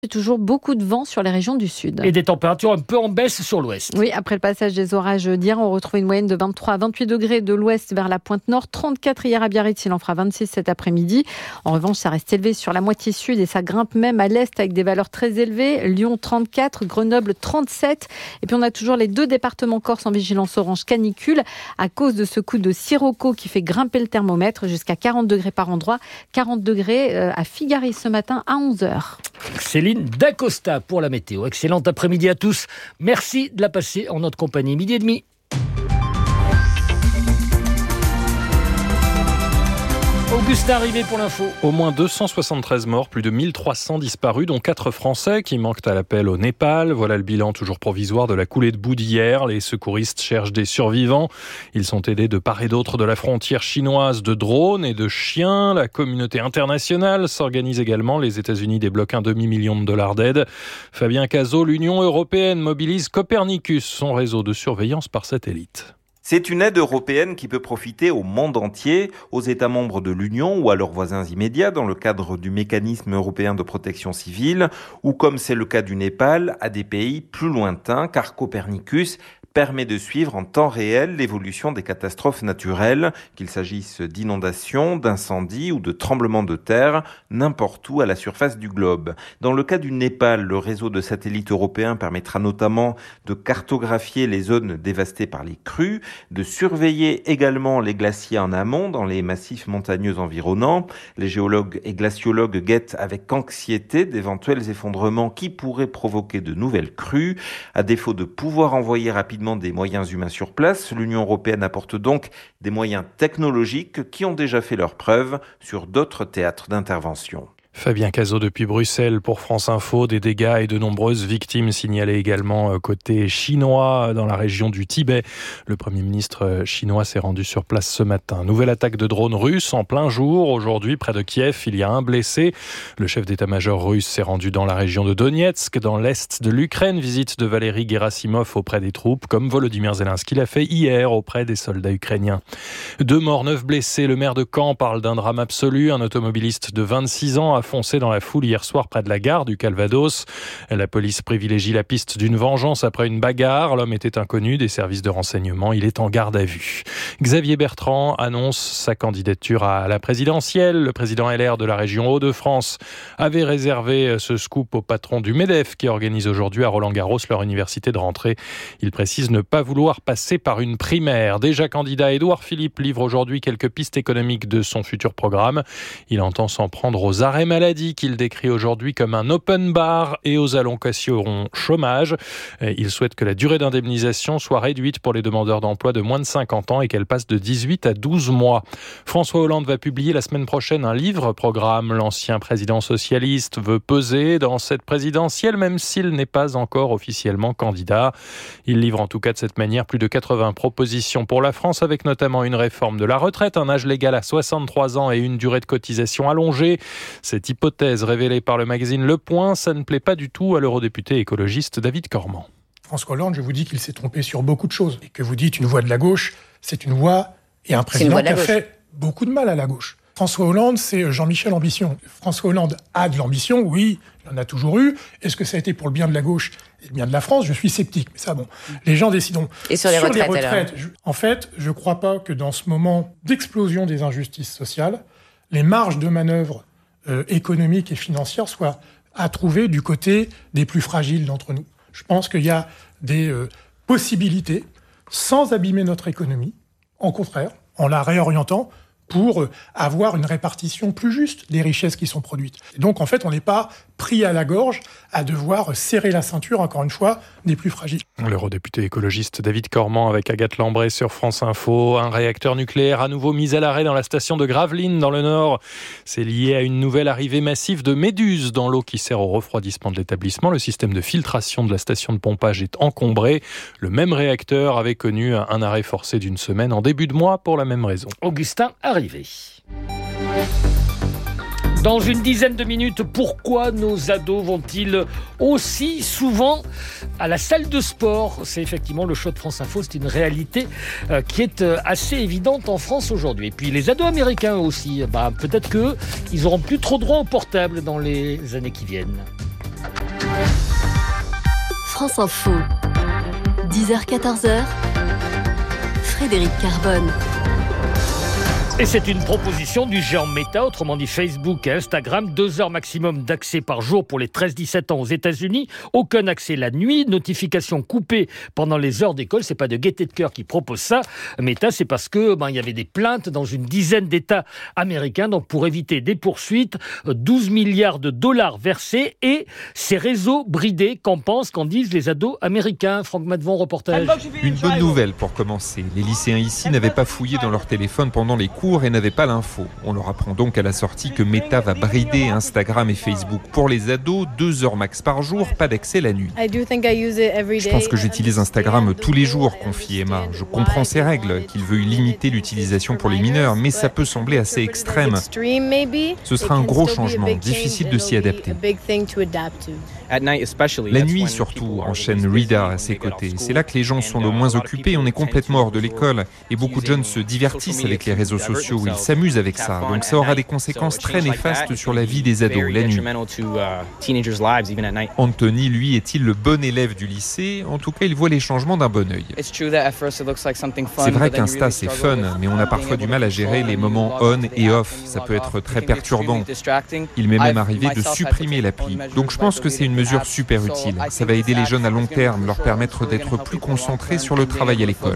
Toujours beaucoup de vent sur les régions du sud. Et des températures un peu en baisse sur l'ouest. Oui, après le passage des orages d'hier, on retrouve une moyenne de 23 à 28 degrés de l'ouest vers la pointe nord. 34 hier à Biarritz, il en fera 26 cet après-midi. En revanche, ça reste élevé sur la moitié sud et ça grimpe même à l'est avec des valeurs très élevées. Lyon 34, Grenoble 37. Et puis on a toujours les 2 départements corse en vigilance orange canicule à cause de ce coup de sirocco qui fait grimper le thermomètre jusqu'à 40 degrés par endroit. 40 degrés à Figari ce matin à 11h. Céline Dacosta pour la météo. Excellent après-midi à tous. Merci de la passer en notre compagnie. 12h30. Augustin arrivé pour l'info. Au moins 273 morts, plus de 1300 disparus, dont 4 Français qui manquent à l'appel au Népal. Voilà le bilan toujours provisoire de la coulée de boue d'hier. Les secouristes cherchent des survivants. Ils sont aidés de part et d'autre de la frontière chinoise de drones et de chiens. La communauté internationale s'organise également. Les États-Unis débloquent $1,5 million d'aide. Fabien Cazot, l'Union européenne mobilise Copernicus, son réseau de surveillance par satellite. C'est une aide européenne qui peut profiter au monde entier, aux États membres de l'Union ou à leurs voisins immédiats dans le cadre du mécanisme européen de protection civile, ou comme c'est le cas du Népal, à des pays plus lointains, car Copernicus permet de suivre en temps réel l'évolution des catastrophes naturelles, qu'il s'agisse d'inondations, d'incendies ou de tremblements de terre, n'importe où à la surface du globe. Dans le cas du Népal, le réseau de satellites européens permettra notamment de cartographier les zones dévastées par les crues, de surveiller également les glaciers en amont dans les massifs montagneux environnants. Les géologues et glaciologues guettent avec anxiété d'éventuels effondrements qui pourraient provoquer de nouvelles crues. À défaut de pouvoir envoyer rapidement des moyens humains sur place, l'Union européenne apporte donc des moyens technologiques qui ont déjà fait leurs preuves sur d'autres théâtres d'intervention. Fabien Cazot depuis Bruxelles pour France Info. Des dégâts et de nombreuses victimes signalées également côté chinois dans la région du Tibet. Le Premier ministre chinois s'est rendu sur place ce matin. Nouvelle attaque de drones russes en plein jour. Aujourd'hui, près de Kiev, il y a un blessé. Le chef d'état-major russe s'est rendu dans la région de Donetsk, dans l'est de l'Ukraine. Visite de Valéry Gerasimov auprès des troupes, comme Volodymyr Zelensky l'a fait hier auprès des soldats ukrainiens. 2 morts, 9 blessés. Le maire de Caen parle d'un drame absolu. Un automobiliste de 26 ans a foncé dans la foule hier soir près de la gare du Calvados. La police privilégie la piste d'une vengeance après une bagarre. L'homme était inconnu des services de renseignement. Il est en garde à vue. Xavier Bertrand annonce sa candidature à la présidentielle. Le président LR de la région Hauts-de-France avait réservé ce scoop au patron du MEDEF qui organise aujourd'hui à Roland-Garros leur université de rentrée. Il précise ne pas vouloir passer par une primaire. Déjà candidat, Édouard Philippe livre aujourd'hui quelques pistes économiques de son futur programme. Il entend s'en prendre aux arrêts maladie qu'il décrit aujourd'hui comme un open bar et aux allocations chômage. Il souhaite que la durée d'indemnisation soit réduite pour les demandeurs d'emploi de moins de 50 ans et qu'elle passe de 18 à 12 mois. François Hollande va publier la semaine prochaine un livre-programme. L'ancien président socialiste veut peser dans cette présidentielle, même s'il n'est pas encore officiellement candidat. Il livre en tout cas de cette manière plus de 80 propositions pour la France, avec notamment une réforme de la retraite, un âge légal à 63 ans et une durée de cotisation allongée. Cette hypothèse révélée par le magazine Le Point, ça ne plaît pas du tout à l'eurodéputé écologiste David Cormand. François Hollande, je vous dis qu'il s'est trompé sur beaucoup de choses. Et que vous dites une voix de la gauche, c'est une voix et un président qui a fait beaucoup de mal à la gauche. François Hollande, c'est Jean-Michel Ambition. François Hollande a de l'ambition, oui, il en a toujours eu. Est-ce que ça a été pour le bien de la gauche et le bien de la France ? Je suis sceptique, mais ça, bon, les gens décideront. Et sur les retraites en fait, je ne crois pas que dans ce moment d'explosion des injustices sociales, les marges de manœuvre économiques et financières soient à trouver du côté des plus fragiles d'entre nous. Je pense qu'il y a des possibilités, sans abîmer notre économie, au contraire, en la réorientant pour avoir une répartition plus juste des richesses qui sont produites. Et donc, en fait, on n'est pas pris à la gorge à devoir serrer la ceinture, encore une fois, des plus fragiles. L'eurodéputé écologiste David Cormand avec Agathe Lambray sur France Info. Un réacteur nucléaire à nouveau mis à l'arrêt dans la station de Gravelines, dans le Nord. C'est lié à une nouvelle arrivée massive de méduses dans l'eau qui sert au refroidissement de l'établissement. Le système de filtration de la station de pompage est encombré. Le même réacteur avait connu un arrêt forcé d'une semaine en début de mois pour la même raison. Augustin arrivé. Dans une dizaine de minutes, pourquoi nos ados vont-ils aussi souvent à la salle de sport ? C'est effectivement le choix de France Info, c'est une réalité qui est assez évidente en France aujourd'hui. Et puis les ados américains aussi, peut-être qu'eux, ils n'auront plus trop droit au portable dans les années qui viennent. France Info. 10h-14h, Frédéric Carbone. Et c'est une proposition du géant Meta, autrement dit Facebook et Instagram. 2 heures maximum d'accès par jour pour les 13-17 ans aux États-Unis. Aucun accès la nuit. Notification coupée pendant les heures d'école. C'est pas de gaieté de cœur qui propose ça. Meta, c'est parce que il y avait des plaintes dans une dizaine d'États américains. Donc pour éviter des poursuites, 12 milliards de dollars versés et ces réseaux bridés. Qu'en disent les ados américains? Franck Matvon, reportage. Une bonne nouvelle pour commencer. Les lycéens ici n'avaient pas fouillé dans leur téléphone pendant les cours et n'avaient pas l'info. On leur apprend donc à la sortie que Meta va brider Instagram et Facebook. Pour les ados, 2 heures max par jour, pas d'accès la nuit. Je pense que j'utilise Instagram tous les jours, confie Emma. Je comprends ces règles, qu'il veuille limiter l'utilisation pour les mineurs, mais ça peut sembler assez extrême. Ce sera un gros changement, difficile de s'y adapter. La nuit surtout, enchaîne Rida à ses côtés. C'est là que les gens sont le moins occupés, on est complètement hors de l'école. Et beaucoup de jeunes se divertissent avec les réseaux sociaux, ils s'amusent avec ça. Donc ça aura des conséquences très néfastes sur la vie des ados la nuit. Anthony, lui, est-il le bon élève du lycée? En tout cas, il voit les changements d'un bon œil. C'est vrai qu'Insta, c'est fun, mais on a parfois du mal à gérer les moments on et off. Ça peut être très perturbant. Il m'est même arrivé de supprimer l'appli. Donc je pense que c'est une mesure super utile. Ça va aider les jeunes à long terme, leur permettre d'être plus concentrés sur le travail à l'école.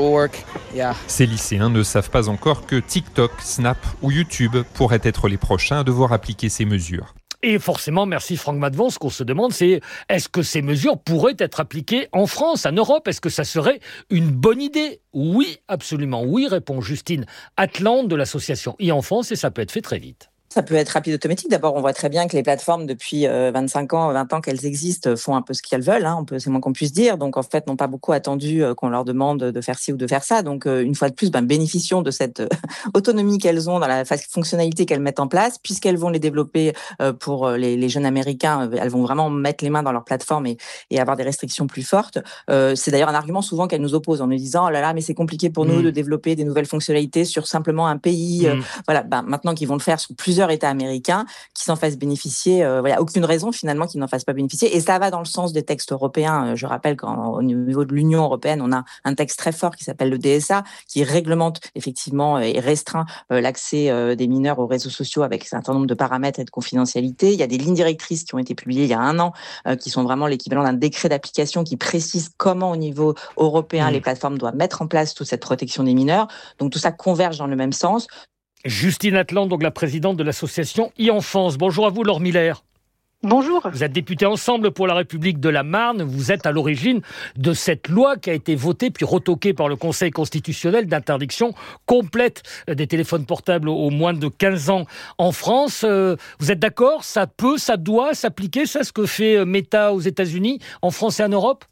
Ces lycéens ne savent pas encore que TikTok, Snap ou YouTube pourraient être les prochains à devoir appliquer ces mesures. Et forcément, merci Franck Matvon, ce qu'on se demande, c'est est-ce que ces mesures pourraient être appliquées en France, en Europe? Est-ce que ça serait une bonne idée? Oui, absolument oui, répond Justine Atlante de l'association e-Enfance, et ça peut être fait très vite. Ça peut être rapide automatique. D'abord, on voit très bien que les plateformes, depuis 25 ans, 20 ans qu'elles existent, font un peu ce qu'elles veulent. C'est moins qu'on puisse dire. Donc, en fait, n'ont pas beaucoup attendu qu'on leur demande de faire ci ou de faire ça. Donc, une fois de plus, bénéficions de cette autonomie qu'elles ont dans la fonctionnalité qu'elles mettent en place, puisqu'elles vont les développer pour les jeunes Américains. Elles vont vraiment mettre les mains dans leur plateforme et avoir des restrictions plus fortes. C'est d'ailleurs un argument souvent qu'elles nous opposent en nous disant « Oh là là, mais c'est compliqué pour nous de développer des nouvelles fonctionnalités sur simplement un pays. » Maintenant qu'ils vont le faire sur plusieurs États américains qui s'en fassent bénéficier. Aucune raison finalement qu'ils n'en fassent pas bénéficier. Et ça va dans le sens des textes européens. Je rappelle qu'au niveau de l'Union européenne, on a un texte très fort qui s'appelle le DSA, qui réglemente effectivement et restreint l'accès des mineurs aux réseaux sociaux avec un certain nombre de paramètres et de confidentialité. Il y a des lignes directrices qui ont été publiées il y a 1 an, qui sont vraiment l'équivalent d'un décret d'application qui précise comment au niveau européen les plateformes doivent mettre en place toute cette protection des mineurs. Donc tout ça converge dans le même sens. Justine Atlante, donc la présidente de l'association e-Enfance. Bonjour à vous, Laure Miller. Bonjour. Vous êtes députée Ensemble pour la République de la Marne. Vous êtes à l'origine de cette loi qui a été votée puis retoquée par le Conseil constitutionnel d'interdiction complète des téléphones portables aux moins de 15 ans en France. Vous êtes d'accord? Ça peut, ça doit s'appliquer, ça, ce que fait Meta aux États-Unis, en France et en Europe?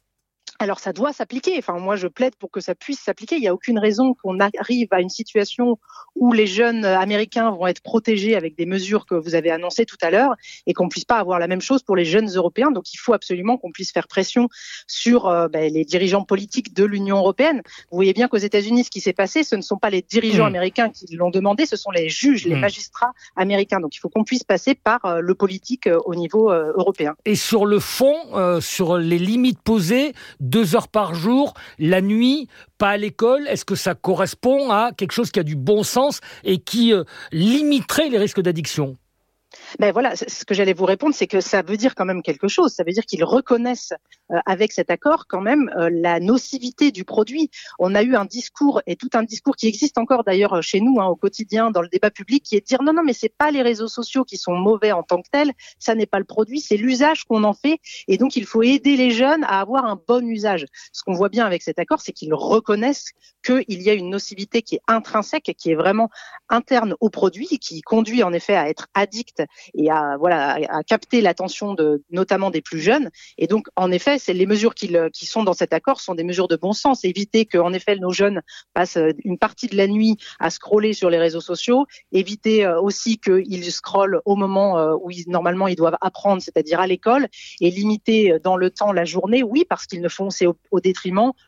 Alors ça doit s'appliquer. Moi je plaide pour que ça puisse s'appliquer. Il n'y a aucune raison qu'on arrive à une situation où les jeunes américains vont être protégés avec des mesures que vous avez annoncées tout à l'heure et qu'on puisse pas avoir la même chose pour les jeunes européens. Donc il faut absolument qu'on puisse faire pression sur les dirigeants politiques de l'Union européenne. Vous voyez bien qu'aux États-Unis, ce qui s'est passé, ce ne sont pas les dirigeants américains qui l'ont demandé, ce sont les juges, les magistrats américains. Donc il faut qu'on puisse passer par le politique au niveau européen. Et sur le fond, sur les limites posées, 2 heures par jour, la nuit, pas à l'école, est-ce que ça correspond à quelque chose qui a du bon sens et qui limiterait les risques d'addiction ? Ce que j'allais vous répondre, c'est que ça veut dire quand même quelque chose. Ça veut dire qu'ils reconnaissent avec cet accord quand même la nocivité du produit. On a eu un discours, et tout un discours qui existe encore d'ailleurs chez nous au quotidien dans le débat public, qui est de dire non, mais c'est pas les réseaux sociaux qui sont mauvais en tant que tels, ça n'est pas le produit, c'est l'usage qu'on en fait. Et donc il faut aider les jeunes à avoir un bon usage. Ce qu'on voit bien avec cet accord, c'est qu'ils reconnaissent qu'il y a une nocivité qui est intrinsèque, qui est vraiment interne au produit, qui conduit en effet à être addict et à capter l'attention notamment des plus jeunes. Et donc, en effet, c'est les mesures qui sont dans cet accord sont des mesures de bon sens. Éviter que, en effet, nos jeunes passent une partie de la nuit à scroller sur les réseaux sociaux. Éviter aussi qu'ils scrollent au moment où normalement ils doivent apprendre, c'est-à-dire à l'école. Et limiter dans le temps la journée, oui, parce qu'ils ne font, c'est au détriment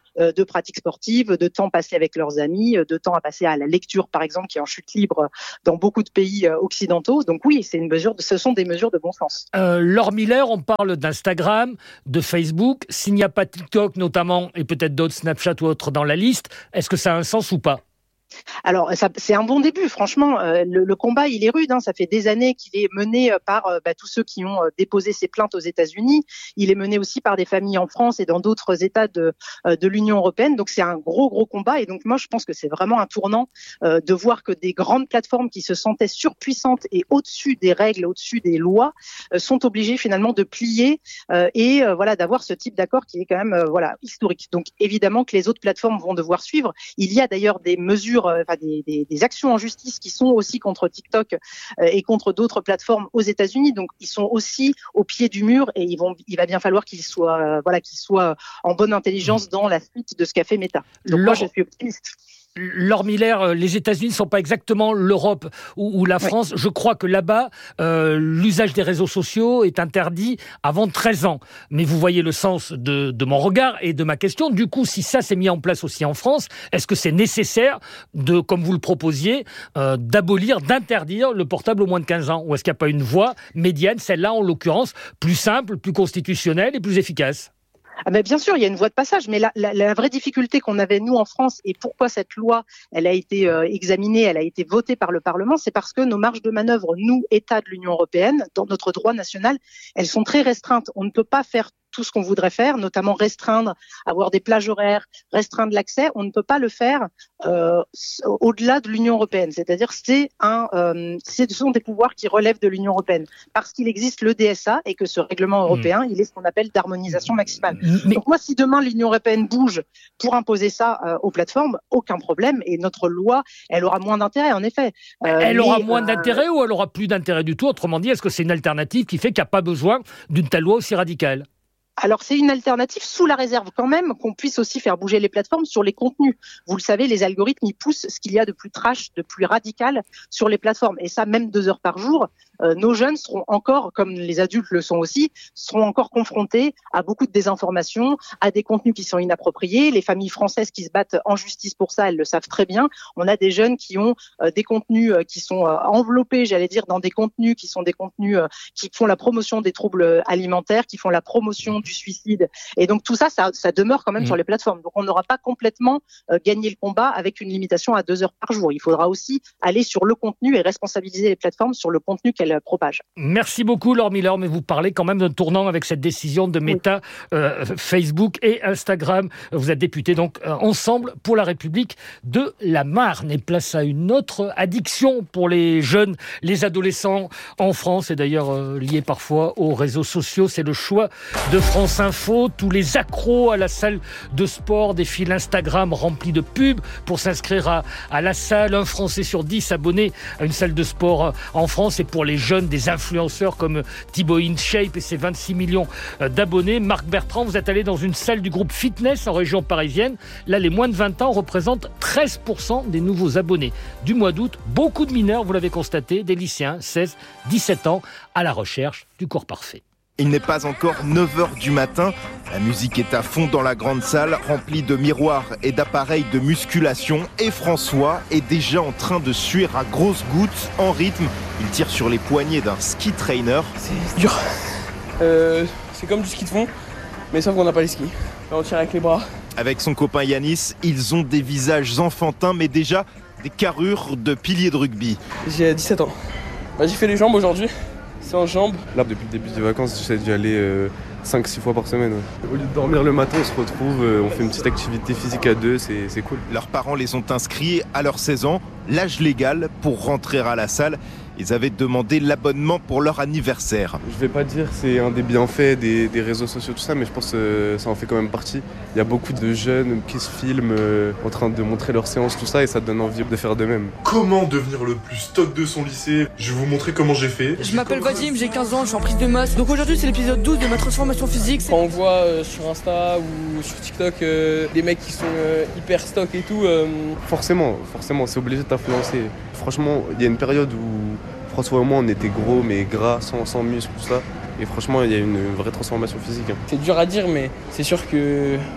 de pratiques sportives, de temps passé avec leurs amis, de temps à passer à la lecture, par exemple, qui est en chute libre dans beaucoup de pays occidentaux. Donc oui, ce sont des mesures de bon sens. Laure Miller, on parle d'Instagram, de Facebook. S'il n'y a pas TikTok notamment, et peut-être d'autres, Snapchat ou autres dans la liste, est-ce que ça a un sens ou pas ? Alors, c'est un bon début. Franchement, le combat, il est rude. Ça fait des années qu'il est mené par tous ceux qui ont déposé ces plaintes aux États-Unis. Il est mené aussi par des familles en France et dans d'autres États de l'Union européenne. Donc, c'est un gros combat. Et donc, moi, je pense que c'est vraiment un tournant de voir que des grandes plateformes qui se sentaient surpuissantes et au-dessus des règles, au-dessus des lois, sont obligées finalement de plier et d'avoir ce type d'accord qui est quand même historique. Donc, évidemment que les autres plateformes vont devoir suivre. Il y a d'ailleurs des mesures, des actions en justice qui sont aussi contre TikTok et contre d'autres plateformes aux États-Unis. Donc, ils sont aussi au pied du mur et il va bien falloir qu'ils soient en bonne intelligence dans la suite de ce qu'a fait Meta. Donc, moi, je suis optimiste. Laure Miller, les États-Unis ne sont pas exactement l'Europe ou la France. Je crois que là-bas, l'usage des réseaux sociaux est interdit avant 13 ans. Mais vous voyez le sens de mon regard et de ma question. Du coup, si ça s'est mis en place aussi en France, est-ce que c'est nécessaire comme vous le proposiez, d'interdire le portable aux moins de 15 ans ? Ou est-ce qu'il n'y a pas une voie médiane, celle-là en l'occurrence, plus simple, plus constitutionnelle et plus efficace ? Mais bien sûr, il y a une voie de passage, mais la vraie difficulté qu'on avait, nous, en France, et pourquoi cette loi, elle a été examinée, elle a été votée par le Parlement, c'est parce que nos marges de manœuvre, nous, États de l'Union européenne, dans notre droit national, elles sont très restreintes. On ne peut pas faire tout ce qu'on voudrait faire, notamment restreindre, avoir des plages horaires, restreindre l'accès. On ne peut pas le faire au-delà de l'Union européenne. C'est-à-dire, ce sont des pouvoirs qui relèvent de l'Union européenne. Parce qu'il existe le DSA et que ce règlement européen, il est ce qu'on appelle d'harmonisation maximale. Donc moi, si demain l'Union européenne bouge pour imposer ça aux plateformes, aucun problème. Et notre loi, elle aura moins d'intérêt, en effet. Elle aura moins d'intérêt ou elle aura plus d'intérêt du tout ? Autrement dit, est-ce que c'est une alternative qui fait qu'il n'y a pas besoin d'une telle loi aussi radicale ? Alors, c'est une alternative sous la réserve quand même qu'on puisse aussi faire bouger les plateformes sur les contenus. Vous le savez, les algorithmes, ils poussent ce qu'il y a de plus trash, de plus radical sur les plateformes. Et ça, même 2 heures par jour, nos jeunes seront encore, comme les adultes le sont aussi, seront encore confrontés à beaucoup de désinformation, à des contenus qui sont inappropriés. Les familles françaises qui se battent en justice pour ça, elles le savent très bien. On a des jeunes qui ont des contenus qui sont enveloppés, dans des contenus qui sont des contenus qui font la promotion des troubles alimentaires, qui font la promotion du suicide. Et donc tout ça demeure quand même sur les plateformes. Donc on n'aura pas complètement gagné le combat avec une limitation à 2 heures par jour. Il faudra aussi aller sur le contenu et responsabiliser les plateformes sur le contenu qu'elles propagent. Merci beaucoup Laure Miller, mais vous parlez quand même d'un tournant avec cette décision de Meta, Facebook et Instagram. Vous êtes député donc Ensemble pour la République de la Marne. Et place à une autre addiction pour les jeunes, les adolescents en France, et d'ailleurs lié parfois aux réseaux sociaux. C'est le choix de France Info. Tous les accros à la salle de sport, des fils Instagram remplis de pubs pour s'inscrire à la salle. 1 Français sur 10 abonnés à une salle de sport en France. Et pour les jeunes, des influenceurs comme Thibaut InShape et ses 26 millions d'abonnés. Marc Bertrand, vous êtes allé dans une salle du groupe Fitness en région parisienne. Là, les moins de 20 ans représentent 13% des nouveaux abonnés du mois d'août. Beaucoup de mineurs, vous l'avez constaté, des lycéens, 16, 17 ans, à la recherche du corps parfait. Il n'est pas encore 9h du matin. La musique est à fond dans la grande salle, remplie de miroirs et d'appareils de musculation. Et François est déjà en train de suer à grosses gouttes, en rythme. Il tire sur les poignets d'un ski trainer. C'est dur. C'est comme du ski de fond, mais sauf qu'on n'a pas les skis. Là, on tire avec les bras. Avec son copain Yanis, ils ont des visages enfantins, mais déjà des carrures de piliers de rugby. J'ai 17 ans. J'ai fait les jambes aujourd'hui. C'est en jambes. Là, depuis le début des vacances, j'essaie d'y aller 5-6 fois par semaine. Ouais. Au lieu de dormir le matin, on se retrouve, on fait une petite activité physique à 2, c'est cool. Leurs parents les ont inscrits à leurs 16 ans, l'âge légal pour rentrer à la salle. Ils avaient demandé l'abonnement pour leur anniversaire. Je vais pas dire que c'est un des bienfaits des réseaux sociaux, tout ça, mais je pense que ça en fait quand même partie. Il y a beaucoup de jeunes qui se filment en train de montrer leurs séances, tout ça, et ça donne envie de faire de même. Comment devenir le plus stock de son lycée ? Je vais vous montrer comment j'ai fait. Je m'appelle Vadim, j'ai 15 ans, je suis en prise de masse. Donc aujourd'hui, c'est l'épisode 12 de ma transformation physique. Quand on voit sur Insta ou sur TikTok des mecs qui sont hyper stock et tout... Forcément, c'est obligé de t'influencer. Franchement, il y a une période où François et moi, on était gros mais gras, sans muscles, tout ça. Et franchement, il y a une vraie transformation physique. C'est dur à dire, mais c'est sûr que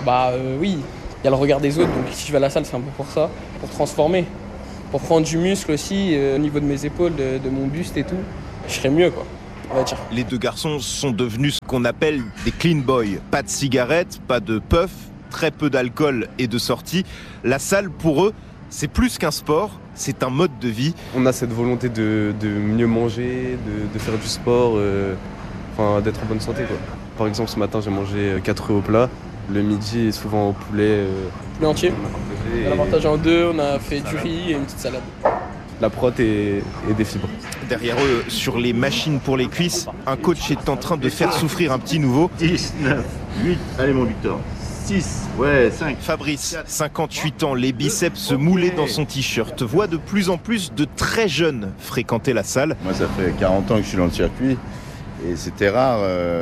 Oui, il y a le regard des autres, donc si je vais à la salle, c'est un peu pour ça, pour transformer, pour prendre du muscle aussi au niveau de mes épaules, de mon buste et tout. Je serais mieux, quoi. On va dire. Les deux garçons sont devenus ce qu'on appelle des clean boys. Pas de cigarettes, pas de puff, très peu d'alcool et de sorties. La salle, pour eux, c'est plus qu'un sport, c'est un mode de vie. On a cette volonté de mieux manger, de faire du sport, d'être en bonne santé, quoi. Par exemple, ce matin, j'ai mangé 4 œufs au plat. Le midi, souvent au poulet. Poulet entier. On l'a partagé en 2, on a fait du riz et une petite salade. La prot et des fibres. Derrière eux, sur les machines pour les cuisses, un coach est en train de faire souffrir un petit nouveau. 10, 9, 8, allez mon Victor. 6, 5. Fabrice, 58 ans, les biceps moulés dans son t-shirt, voit de plus en plus de très jeunes fréquenter la salle. Moi, ça fait 40 ans que je suis dans le circuit et c'était rare.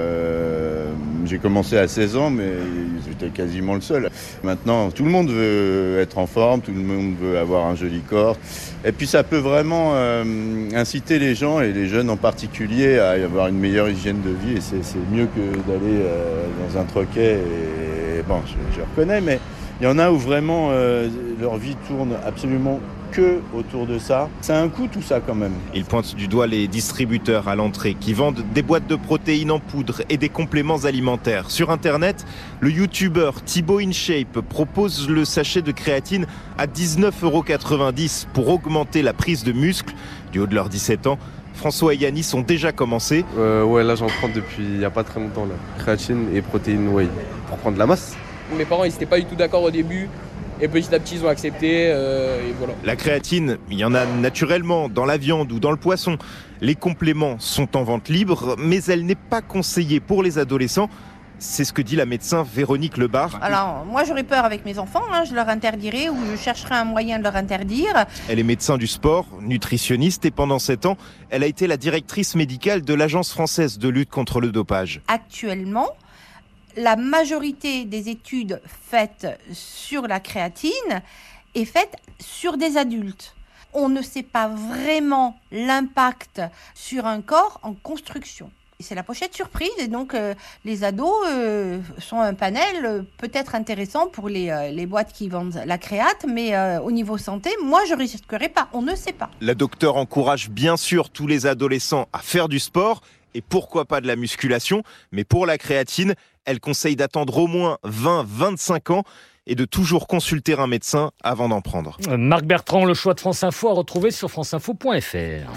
J'ai commencé à 16 ans, mais j'étais quasiment le seul. Maintenant, tout le monde veut être en forme, tout le monde veut avoir un joli corps. Et puis ça peut vraiment inciter les gens, et les jeunes en particulier, à avoir une meilleure hygiène de vie. Et c'est mieux que d'aller dans un troquet. Et bon, je reconnais, mais il y en a où vraiment leur vie tourne absolument que autour de ça. C'est un coût tout ça quand même. Il pointe du doigt les distributeurs à l'entrée qui vendent des boîtes de protéines en poudre et des compléments alimentaires. Sur internet, le youtubeur Thibaut InShape propose le sachet de créatine à 19,90 € pour augmenter la prise de muscle. Du haut de leurs 17 ans, François et Yanis ont déjà commencé. Là j'en prends depuis il n'y a pas très longtemps. Créatine et protéines whey pour prendre de la masse. Mes parents ils n'étaient pas du tout d'accord au début. Et petit à petit, ils ont accepté, et voilà. La créatine, il y en a naturellement dans la viande ou dans le poisson. Les compléments sont en vente libre, mais elle n'est pas conseillée pour les adolescents. C'est ce que dit la médecin Véronique Lebar. Alors, moi, j'aurais peur avec mes enfants, je leur interdirais ou je chercherais un moyen de leur interdire. Elle est médecin du sport, nutritionniste, et pendant 7 ans, elle a été la directrice médicale de l'Agence française de lutte contre le dopage. Actuellement, la majorité des études faites sur la créatine est faite sur des adultes. On ne sait pas vraiment l'impact sur un corps en construction. C'est la pochette surprise et donc les ados sont un panel peut-être intéressant pour les boîtes qui vendent la créate, mais au niveau santé, moi je ne risquerais pas, on ne sait pas. La docteure encourage bien sûr tous les adolescents à faire du sport et pourquoi pas de la musculation, mais pour la créatine, elle conseille d'attendre au moins 20-25 ans et de toujours consulter un médecin avant d'en prendre. Marc Bertrand, le choix de France Info à retrouver sur franceinfo.fr.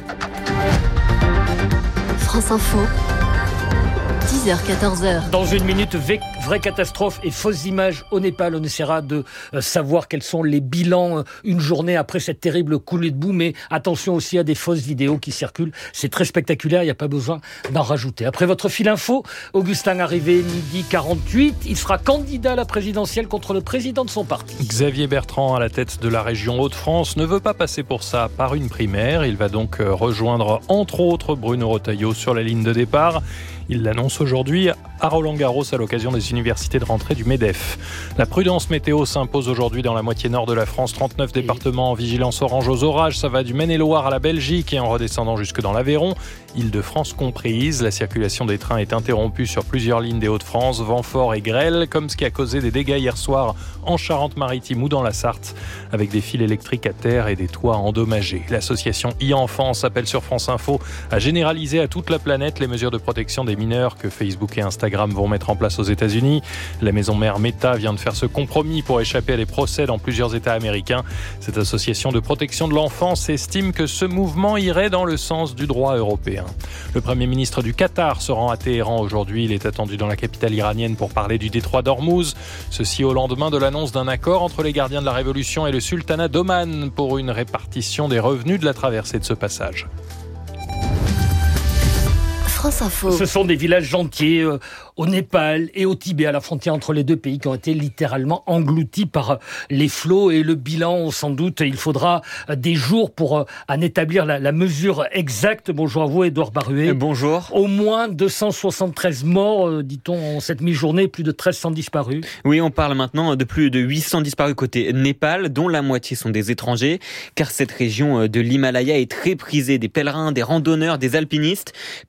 France Info, 10h-14h. Dans une minute, vraie catastrophe et fausses images au Népal. On essaiera de savoir quels sont les bilans une journée après cette terrible coulée de boue. Mais attention aussi à des fausses vidéos qui circulent. C'est très spectaculaire, il n'y a pas besoin d'en rajouter. Après votre fil info, Augustin arrivé, 12h48. Il sera candidat à la présidentielle contre le président de son parti. Xavier Bertrand, à la tête de la région Hauts-de-France, ne veut pas passer pour ça par une primaire. Il va donc rejoindre entre autres Bruno Retailleau sur la ligne de départ. Il l'annonce aujourd'hui à Roland-Garros à l'occasion des universités de rentrée du MEDEF. La prudence météo s'impose aujourd'hui dans la moitié nord de la France. 39 départements en vigilance orange aux orages. Ça va du Maine-et-Loire à la Belgique et en redescendant jusque dans l'Aveyron. Île-de-France comprise. La circulation des trains est interrompue sur plusieurs lignes des Hauts-de-France. Vent fort et grêle, comme ce qui a causé des dégâts hier soir en Charente-Maritime ou dans la Sarthe, avec des fils électriques à terre et des toits endommagés. L'association e-Enfance appelle sur France Info à généraliser à toute la planète les mesures de protection des mineurs que Facebook et Instagram vont mettre en place aux États-Unis. La maison mère Meta vient de faire ce compromis pour échapper à des procès dans plusieurs États américains. Cette association de protection de l'enfance estime que ce mouvement irait dans le sens du droit européen. Le Premier ministre du Qatar se rend à Téhéran aujourd'hui. Il est attendu dans la capitale iranienne pour parler du détroit d'Ormuz. Ceci au lendemain de l'annonce d'un accord entre les gardiens de la Révolution et le sultanat d'Oman pour une répartition des revenus de la traversée de ce passage. Ce sont des villages entiers au Népal et au Tibet, à la frontière entre les deux pays, qui ont été littéralement engloutis par les flots. Et le bilan, sans doute, il faudra des jours pour en établir la mesure exacte. Bonjour à vous, Édouard Baruet. Bonjour. Au moins 273 morts, dit-on, en cette mi-journée, plus de 1300 disparus. Oui, on parle maintenant de plus de 800 disparus côté Népal, dont la moitié sont des étrangers, car cette région de l'Himalaya est très prisée des pèlerins, des randonneurs, des alpinistes. Parmi ces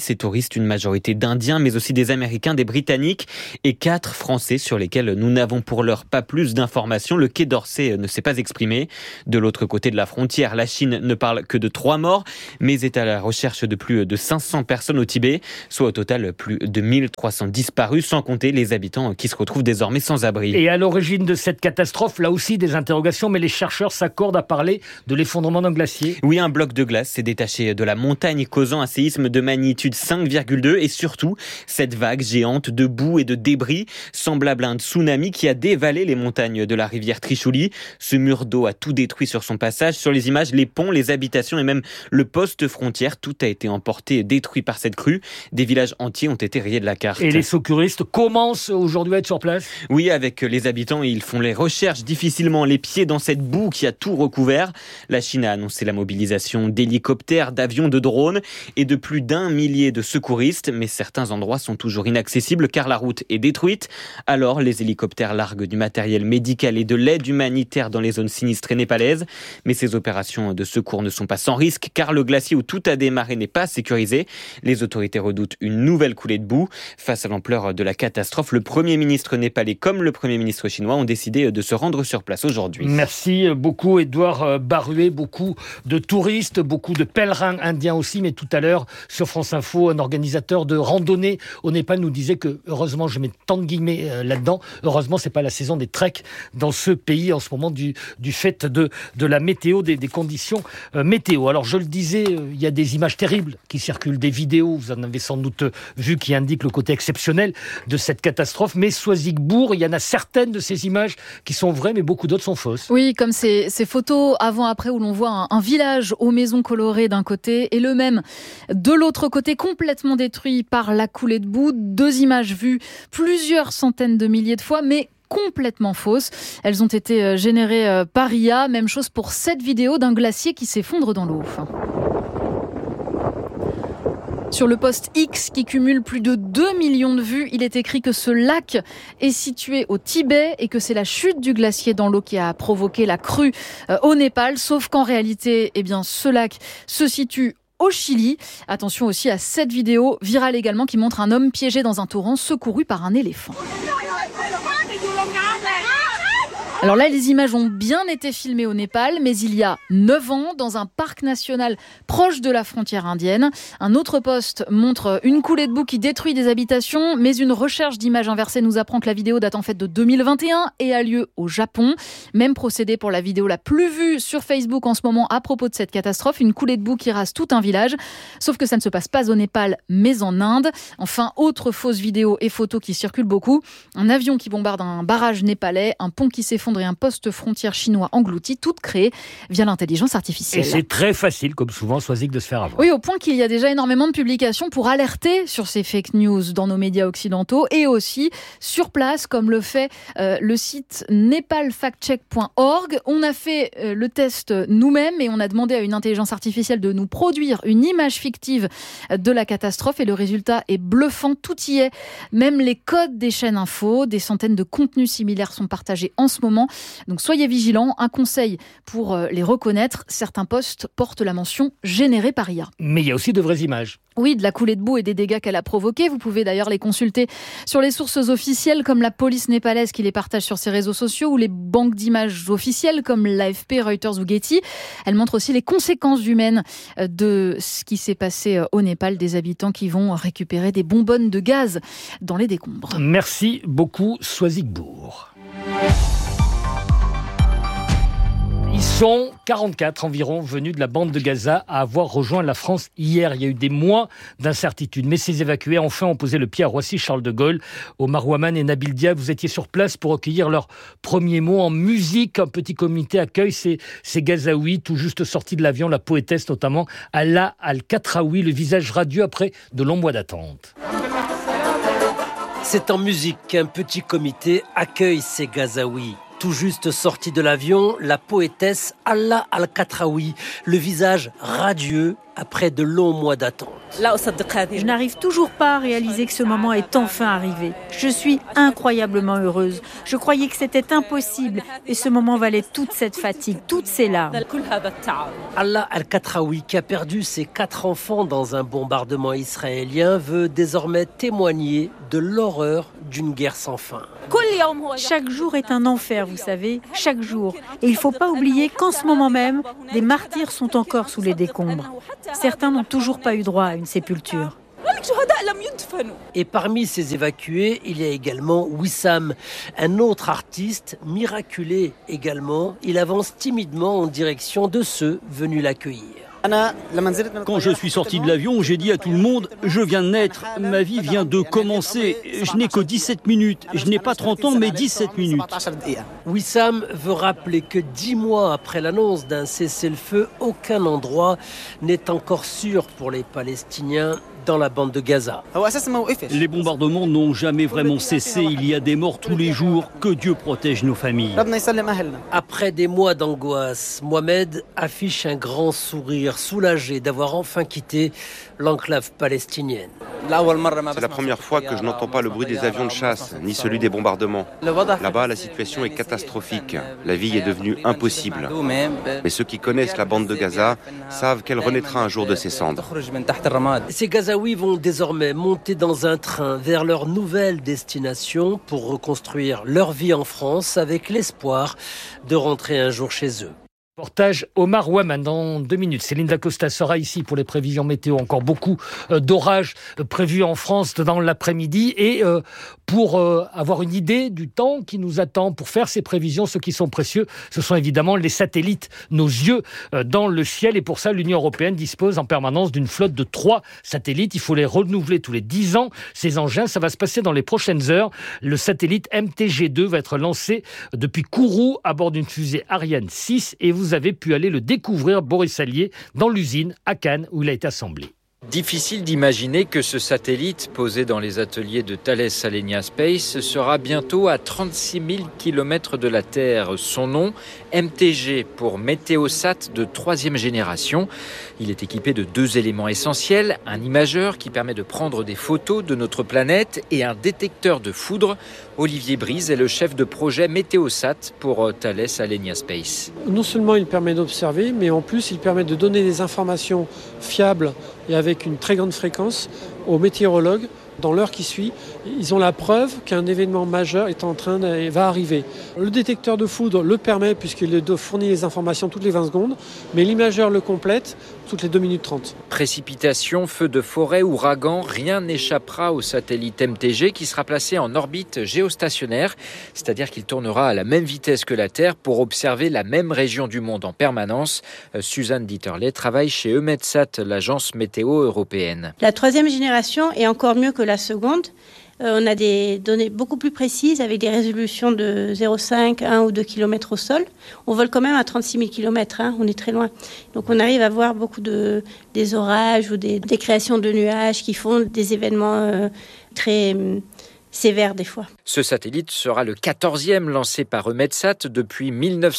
ces touristes, une majorité d'Indiens, mais aussi des Américains, des Britanniques et 4 Français sur lesquels nous n'avons pour l'heure pas plus d'informations. Le Quai d'Orsay ne s'est pas exprimé. De l'autre côté de la frontière, la Chine ne parle que de 3 morts, mais est à la recherche de plus de 500 personnes au Tibet, soit au total plus de 1300 disparus, sans compter les habitants qui se retrouvent désormais sans abri. Et à l'origine de cette catastrophe, là aussi des interrogations, mais les chercheurs s'accordent à parler de l'effondrement d'un glacier. Oui, un bloc de glace s'est détaché de la montagne, causant un séisme de magnitude 5,2 et surtout cette vague géante de boue et de débris, semblable à un tsunami qui a dévalé les montagnes de la rivière Trishuli. Ce mur d'eau a tout détruit sur son passage. Sur les images, les ponts, les habitations et même le poste frontière, tout a été emporté et détruit par cette crue. Des villages entiers ont été rayés de la carte. Et les secouristes commencent aujourd'hui à être sur place ? Oui, avec les habitants, ils font les recherches difficilement, les pieds dans cette boue qui a tout recouvert. La Chine a annoncé la mobilisation d'hélicoptères, d'avions, de drones et de plus d'1 millier de secouristes, mais certains endroits sont toujours inaccessibles car la route est détruite. Alors, les hélicoptères larguent du matériel médical et de l'aide humanitaire dans les zones sinistrées népalaises. Mais ces opérations de secours ne sont pas sans risque car le glacier où tout a démarré n'est pas sécurisé. Les autorités redoutent une nouvelle coulée de boue. Face à l'ampleur de la catastrophe, le Premier ministre népalais comme le Premier ministre chinois ont décidé de se rendre sur place aujourd'hui. Merci beaucoup Édouard Baruet, beaucoup de touristes, beaucoup de pèlerins indiens aussi, mais tout à l'heure sur France Info, un organisateur de randonnée au Népal nous disait que, heureusement, je mets tant de guillemets là-dedans, heureusement c'est pas la saison des treks dans ce pays en ce moment du fait de la météo, des conditions météo. Alors je le disais, il y a des images terribles qui circulent, des vidéos, vous en avez sans doute vu, qui indiquent le côté exceptionnel de cette catastrophe, mais Soisigbourg, il y en a certaines de ces images qui sont vraies, mais beaucoup d'autres sont fausses. Oui, comme ces photos avant-après où l'on voit un village aux maisons colorées d'un côté et le même de l'autre côté, complètement détruit par la coulée de boue. 2 images vues plusieurs centaines de milliers de fois, mais complètement fausses. Elles ont été générées par IA. Même chose pour cette vidéo d'un glacier qui s'effondre dans l'eau. Sur le post X qui cumule plus de 2 millions de vues, il est écrit que ce lac est situé au Tibet et que c'est la chute du glacier dans l'eau qui a provoqué la crue au Népal. Sauf qu'en réalité, ce lac se situe au Chili. Attention aussi à cette vidéo virale également qui montre un homme piégé dans un torrent secouru par un éléphant. Alors là, les images ont bien été filmées au Népal, mais il y a 9 ans, dans un parc national proche de la frontière indienne. Un autre post montre une coulée de boue qui détruit des habitations, mais une recherche d'images inversées nous apprend que la vidéo date en fait de 2021 et a lieu au Japon. Même procédé pour la vidéo la plus vue sur Facebook en ce moment à propos de cette catastrophe, une coulée de boue qui rase tout un village. Sauf que ça ne se passe pas au Népal, mais en Inde. Enfin, autre fausse vidéo et photo qui circulent beaucoup. Un avion qui bombarde un barrage népalais, un pont qui s'effondre et un poste frontière chinois englouti, toutes créées via l'intelligence artificielle. Et c'est très facile, comme souvent, Soisig, de se faire avoir. Oui, au point qu'il y a déjà énormément de publications pour alerter sur ces fake news dans nos médias occidentaux et aussi sur place, comme le fait le site nepalfactcheck.org. On a fait le test nous-mêmes et on a demandé à une intelligence artificielle de nous produire une image fictive de la catastrophe et le résultat est bluffant, tout y est. Même les codes des chaînes info, des centaines de contenus similaires sont partagés en ce moment. Donc soyez vigilants. Un conseil pour les reconnaître, certains posts portent la mention « généré par IA ». Mais il y a aussi de vraies images. Oui, de la coulée de boue et des dégâts qu'elle a provoqués. Vous pouvez d'ailleurs les consulter sur les sources officielles comme la police népalaise qui les partage sur ses réseaux sociaux ou les banques d'images officielles comme l'AFP, Reuters ou Getty. Elle montre aussi les conséquences humaines de ce qui s'est passé au Népal, des habitants qui vont récupérer des bonbonnes de gaz dans les décombres. Merci beaucoup, Soisigbourg. Ils sont 44 environ venus de la bande de Gaza à avoir rejoint la France hier. Il y a eu des mois d'incertitude. Mais ces évacués enfin ont posé le pied à Roissy-Charles de Gaulle. Omar Ouaman et Nabil Diab, vous étiez sur place pour recueillir leurs premiers mots en musique. Un petit comité accueille ces Gazaouis tout juste sortis de l'avion, la poétesse notamment, Ala Al-Katraoui, le visage radieux après de longs mois d'attente. C'est en musique qu'un petit comité accueille ces Gazaouis. Tout juste sortie de l'avion, la poétesse Alla Al-Katraoui, le visage radieux après de longs mois d'attente. Je n'arrive toujours pas à réaliser que ce moment est enfin arrivé. Je suis incroyablement heureuse. Je croyais que c'était impossible et ce moment valait toute cette fatigue, toutes ces larmes. Alla Al-Katraoui, qui a perdu ses 4 enfants dans un bombardement israélien, veut désormais témoigner de l'horreur d'une guerre sans fin. Chaque jour est un enfer, vous savez, chaque jour. Et il ne faut pas oublier qu'en ce moment même, des martyrs sont encore sous les décombres. Certains n'ont toujours pas eu droit à une sépulture. Et parmi ces évacués, il y a également Wissam, un autre artiste miraculé également. Il avance timidement en direction de ceux venus l'accueillir. Quand je suis sorti de l'avion, j'ai dit à tout le monde « Je viens de naître, ma vie vient de commencer. Je n'ai que 17 minutes. Je n'ai pas 30 ans, mais 17 minutes. » Wissam veut rappeler que 10 mois après l'annonce d'un cessez-le-feu, aucun endroit n'est encore sûr pour les Palestiniens dans la bande de Gaza. Les bombardements n'ont jamais vraiment cessé. Il y a des morts tous les jours. Que Dieu protège nos familles. Après des mois d'angoisse, Mohamed affiche un grand sourire, soulagé d'avoir enfin quitté l'enclave palestinienne. C'est la première fois que je n'entends pas le bruit des avions de chasse, ni celui des bombardements. Là-bas, la situation est catastrophique. La vie est devenue impossible. Mais ceux qui connaissent la bande de Gaza savent qu'elle renaîtra un jour de ses cendres. Ces Gazaouis vont désormais monter dans un train vers leur nouvelle destination pour reconstruire leur vie en France avec l'espoir de rentrer un jour chez eux. Reportage Omar Ouaman dans 2 minutes. Céline Dacosta sera ici pour les prévisions météo. Encore beaucoup d'orages prévus en France dans l'après-midi. Et pour avoir une idée du temps qui nous attend pour faire ces prévisions, ceux qui sont précieux, ce sont évidemment les satellites, nos yeux dans le ciel. Et pour ça, l'Union européenne dispose en permanence d'une flotte de 3 satellites. Il faut les renouveler tous les 10 ans. Ces engins, ça va se passer dans les prochaines heures. Le satellite MTG2 va être lancé depuis Kourou à bord d'une fusée Ariane 6. Et vous avez pu aller le découvrir, Boris Allier, dans l'usine à Cannes où il a été assemblé. Difficile d'imaginer que ce satellite, posé dans les ateliers de Thales Alenia Space, sera bientôt à 36 000 km de la Terre. Son nom, MTG, pour Météosat de 3e génération. Il est équipé de 2 éléments essentiels, un imageur qui permet de prendre des photos de notre planète et un détecteur de foudre. Olivier Brise est le chef de projet Météosat pour Thales Alenia Space. Non seulement il permet d'observer, mais en plus il permet de donner des informations fiables et avec une très grande fréquence aux météorologues. Dans l'heure qui suit, ils ont la preuve qu'un événement majeur va arriver. Le détecteur de foudre le permet puisqu'il fournit les informations toutes les 20 secondes, mais l'imageur le complète toutes les 2 minutes 30. Précipitations, feux de forêt, ouragans, rien n'échappera au satellite MTG qui sera placé en orbite géostationnaire, c'est-à-dire qu'il tournera à la même vitesse que la Terre pour observer la même région du monde en permanence. Suzanne Dieterle travaille chez EUMETSAT, l'agence météo européenne. La 3e génération est encore mieux que la seconde. On a des données beaucoup plus précises avec des résolutions de 0,5, 1 ou 2 km au sol. On vole quand même à 36 000 km, on est très loin. Donc on arrive à voir beaucoup des orages ou des créations de nuages qui font des événements très sévère des fois. Ce satellite sera le 14e lancé par EUMETSAT depuis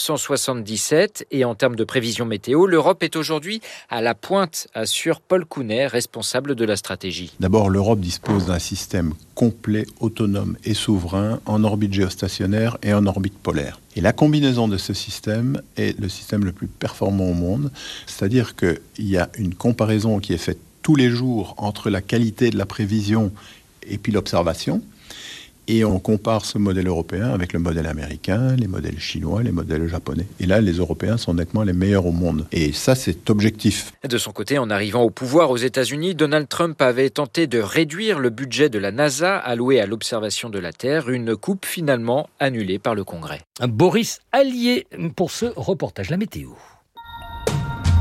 1977 et en termes de prévision météo, l'Europe est aujourd'hui à la pointe, assure Paul Counet, responsable de la stratégie. D'abord, l'Europe dispose d'un système complet, autonome et souverain en orbite géostationnaire et en orbite polaire. Et la combinaison de ce système est le système le plus performant au monde, c'est-à-dire qu'il y a une comparaison qui est faite tous les jours entre la qualité de la prévision et puis l'observation. Et on compare ce modèle européen avec le modèle américain, les modèles chinois, les modèles japonais. Et là, les Européens sont nettement les meilleurs au monde. Et ça, c'est objectif. De son côté, en arrivant au pouvoir aux États-Unis, Donald Trump avait tenté de réduire le budget de la NASA alloué à l'observation de la Terre, une coupe finalement annulée par le Congrès. Boris Allier pour ce reportage. La météo.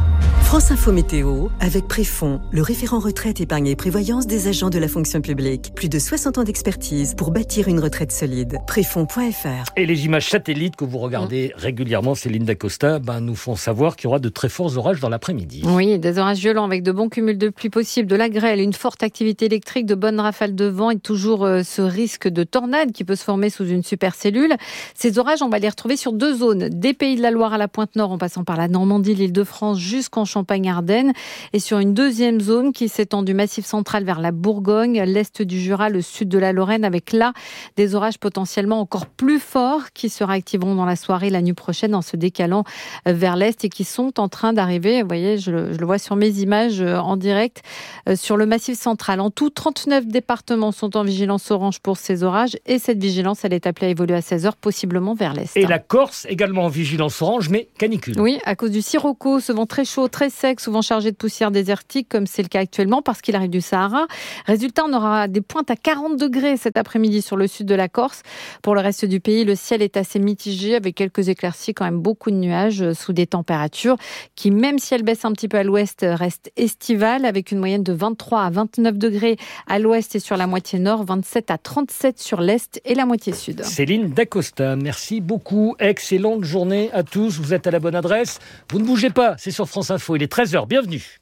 France Info Météo, avec Préfond, le référent retraite, épargne et prévoyance des agents de la fonction publique. Plus de 60 ans d'expertise pour bâtir une retraite solide. Préfond.fr. Et les images satellites que vous regardez régulièrement, Céline Dacosta, nous font savoir qu'il y aura de très forts orages dans l'après-midi. Oui, des orages violents avec de bons cumuls de pluie possibles, de la grêle, une forte activité électrique, de bonnes rafales de vent et toujours ce risque de tornade qui peut se former sous une supercellule. Ces orages, on va les retrouver sur 2 zones, des Pays de la Loire à la Pointe Nord en passant par la Normandie, l'Île-de-France jusqu'en Champagne-Ardenne, et sur une deuxième zone qui s'étend du Massif central vers la Bourgogne, l'est du Jura, le sud de la Lorraine, avec là des orages potentiellement encore plus forts qui se réactiveront dans la soirée, la nuit prochaine, en se décalant vers l'est et qui sont en train d'arriver. Vous voyez, je le vois sur mes images en direct, sur le Massif central. En tout, 39 départements sont en vigilance orange pour ces orages et cette vigilance, elle est appelée à évoluer à 16h, possiblement vers l'est. Et la Corse, également en vigilance orange, mais canicule. Oui, à cause du sirocco, ce vent très chaud, très sec, souvent chargé de poussière désertique, comme c'est le cas actuellement, parce qu'il arrive du Sahara. Résultat, on aura des pointes à 40 degrés cet après-midi sur le sud de la Corse. Pour le reste du pays, le ciel est assez mitigé, avec quelques éclaircies, quand même beaucoup de nuages, sous des températures qui, même si elles baissent un petit peu à l'ouest, restent estivales, avec une moyenne de 23 à 29 degrés à l'ouest et sur la moitié nord, 27 à 37 sur l'est et la moitié sud. Céline Dacosta, merci beaucoup. Excellente journée à tous. Vous êtes à la bonne adresse. Vous ne bougez pas, c'est sur France Info. Il est 13h. Bienvenue.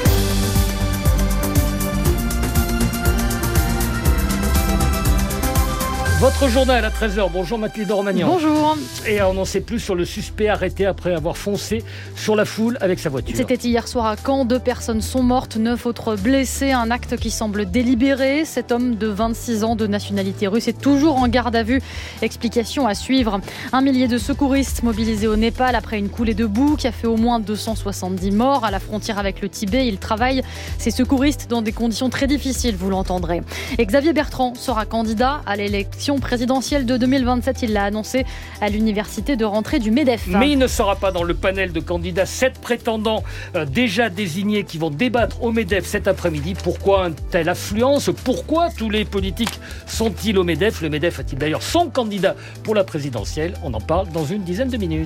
Votre journal à 13h. Bonjour Mathilde Romagnan. Bonjour. Et on n'en sait plus sur le suspect arrêté après avoir foncé sur la foule avec sa voiture. C'était hier soir à Caen. 2 personnes sont mortes, 9 autres blessées. Un acte qui semble délibéré. Cet homme de 26 ans de nationalité russe est toujours en garde à vue. Explication à suivre. 1 millier de secouristes mobilisés au Népal après une coulée de boue qui a fait au moins 270 morts à la frontière avec le Tibet. Ils travaillent, ces secouristes, dans des conditions très difficiles, vous l'entendrez. Et Xavier Bertrand sera candidat à l'élection présidentielle de 2027. Il l'a annoncé à l'université de rentrée du MEDEF. Mais il ne sera pas dans le panel de candidats. 7 prétendants déjà désignés qui vont débattre au MEDEF cet après-midi. Pourquoi une telle affluence ? Pourquoi tous les politiques sont-ils au MEDEF ? Le MEDEF a-t-il d'ailleurs son candidat pour la présidentielle ? On en parle dans une dizaine de minutes.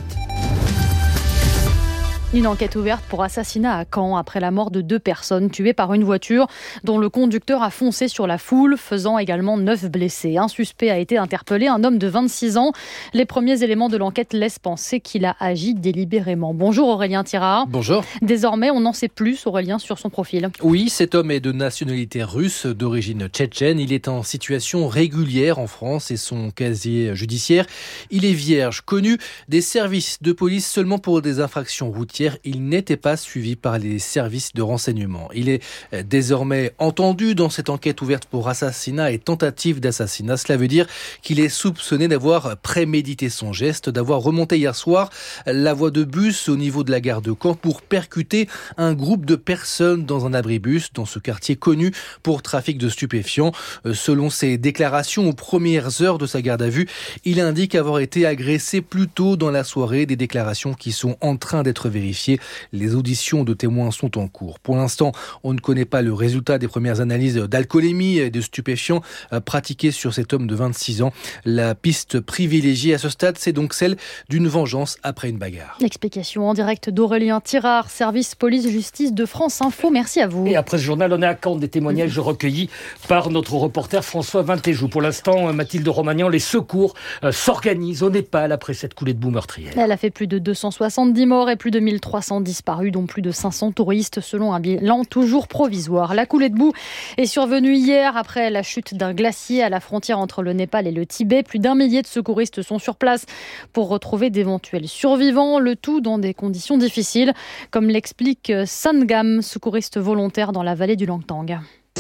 Une enquête ouverte pour assassinat à Caen après la mort de 2 personnes tuées par une voiture dont le conducteur a foncé sur la foule, faisant également 9 blessés. Un suspect a été interpellé, un homme de 26 ans. Les premiers éléments de l'enquête laissent penser qu'il a agi délibérément. Bonjour Aurélien Tirard. Bonjour. Désormais, on en sait plus, Aurélien, sur son profil. Oui, cet homme est de nationalité russe, d'origine tchétchène. Il est en situation régulière en France et son casier judiciaire. Il est vierge, connu des services de police seulement pour des infractions routières. Il n'était pas suivi par les services de renseignement. Il est désormais entendu dans cette enquête ouverte pour assassinat et tentative d'assassinat. Cela veut dire qu'il est soupçonné d'avoir prémédité son geste, d'avoir remonté hier soir la voie de bus au niveau de la gare de Caen pour percuter un groupe de personnes dans un abribus dans ce quartier connu pour trafic de stupéfiants. Selon ses déclarations aux premières heures de sa garde à vue, il indique avoir été agressé plus tôt dans la soirée, des déclarations qui sont en train d'être vérifiées. Les auditions de témoins sont en cours. Pour l'instant, on ne connaît pas le résultat des premières analyses d'alcoolémie et de stupéfiants pratiquées sur cet homme de 26 ans. La piste privilégiée à ce stade, c'est donc celle d'une vengeance après une bagarre. Explication en direct d'Aurélien Tirard, service police-justice de France Info. Merci à vous. Et après ce journal, on est à Caen, des témoignages recueillis par notre reporter François Vintéjou. Pour l'instant, Mathilde Romagnan, les secours s'organisent au Népal après cette coulée de boue meurtrière. Elle a fait plus de 270 morts et plus de 1300 disparus, dont plus de 500 touristes, selon un bilan toujours provisoire. La coulée de boue est survenue hier après la chute d'un glacier à la frontière entre le Népal et le Tibet. Plus d'1 millier de secouristes sont sur place pour retrouver d'éventuels survivants, le tout dans des conditions difficiles, comme l'explique Sangam, secouriste volontaire dans la vallée du Langtang.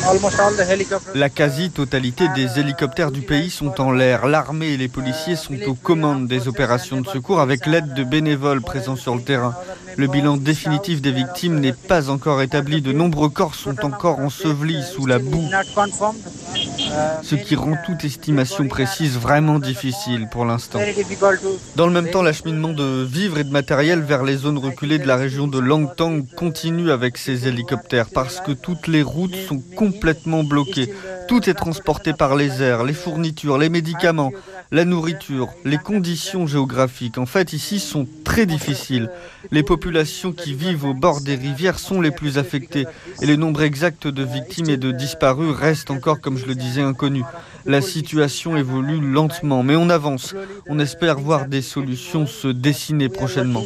La quasi-totalité des hélicoptères du pays sont en l'air. L'armée et les policiers sont aux commandes des opérations de secours avec l'aide de bénévoles présents sur le terrain. Le bilan définitif des victimes n'est pas encore établi. De nombreux corps sont encore ensevelis sous la boue. ce qui rend toute estimation précise vraiment difficile pour l'instant. Dans le même temps, l'acheminement de vivres et de matériel vers les zones reculées de la région de Langtang continue avec ces hélicoptères parce que toutes les routes sont complètement bloquées. Tout est transporté par les airs, les fournitures, les médicaments, la nourriture, les conditions géographiques. En fait, ici, sont très difficiles. Les populations qui vivent au bord des rivières sont les plus affectées et le nombre exact de victimes et de disparus reste encore, comme je le disais, inconnu. La situation évolue lentement, mais on avance. On espère voir des solutions se dessiner prochainement.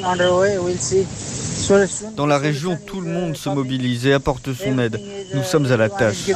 Dans la région, tout le monde se mobilise et apporte son aide. Nous sommes à la tâche.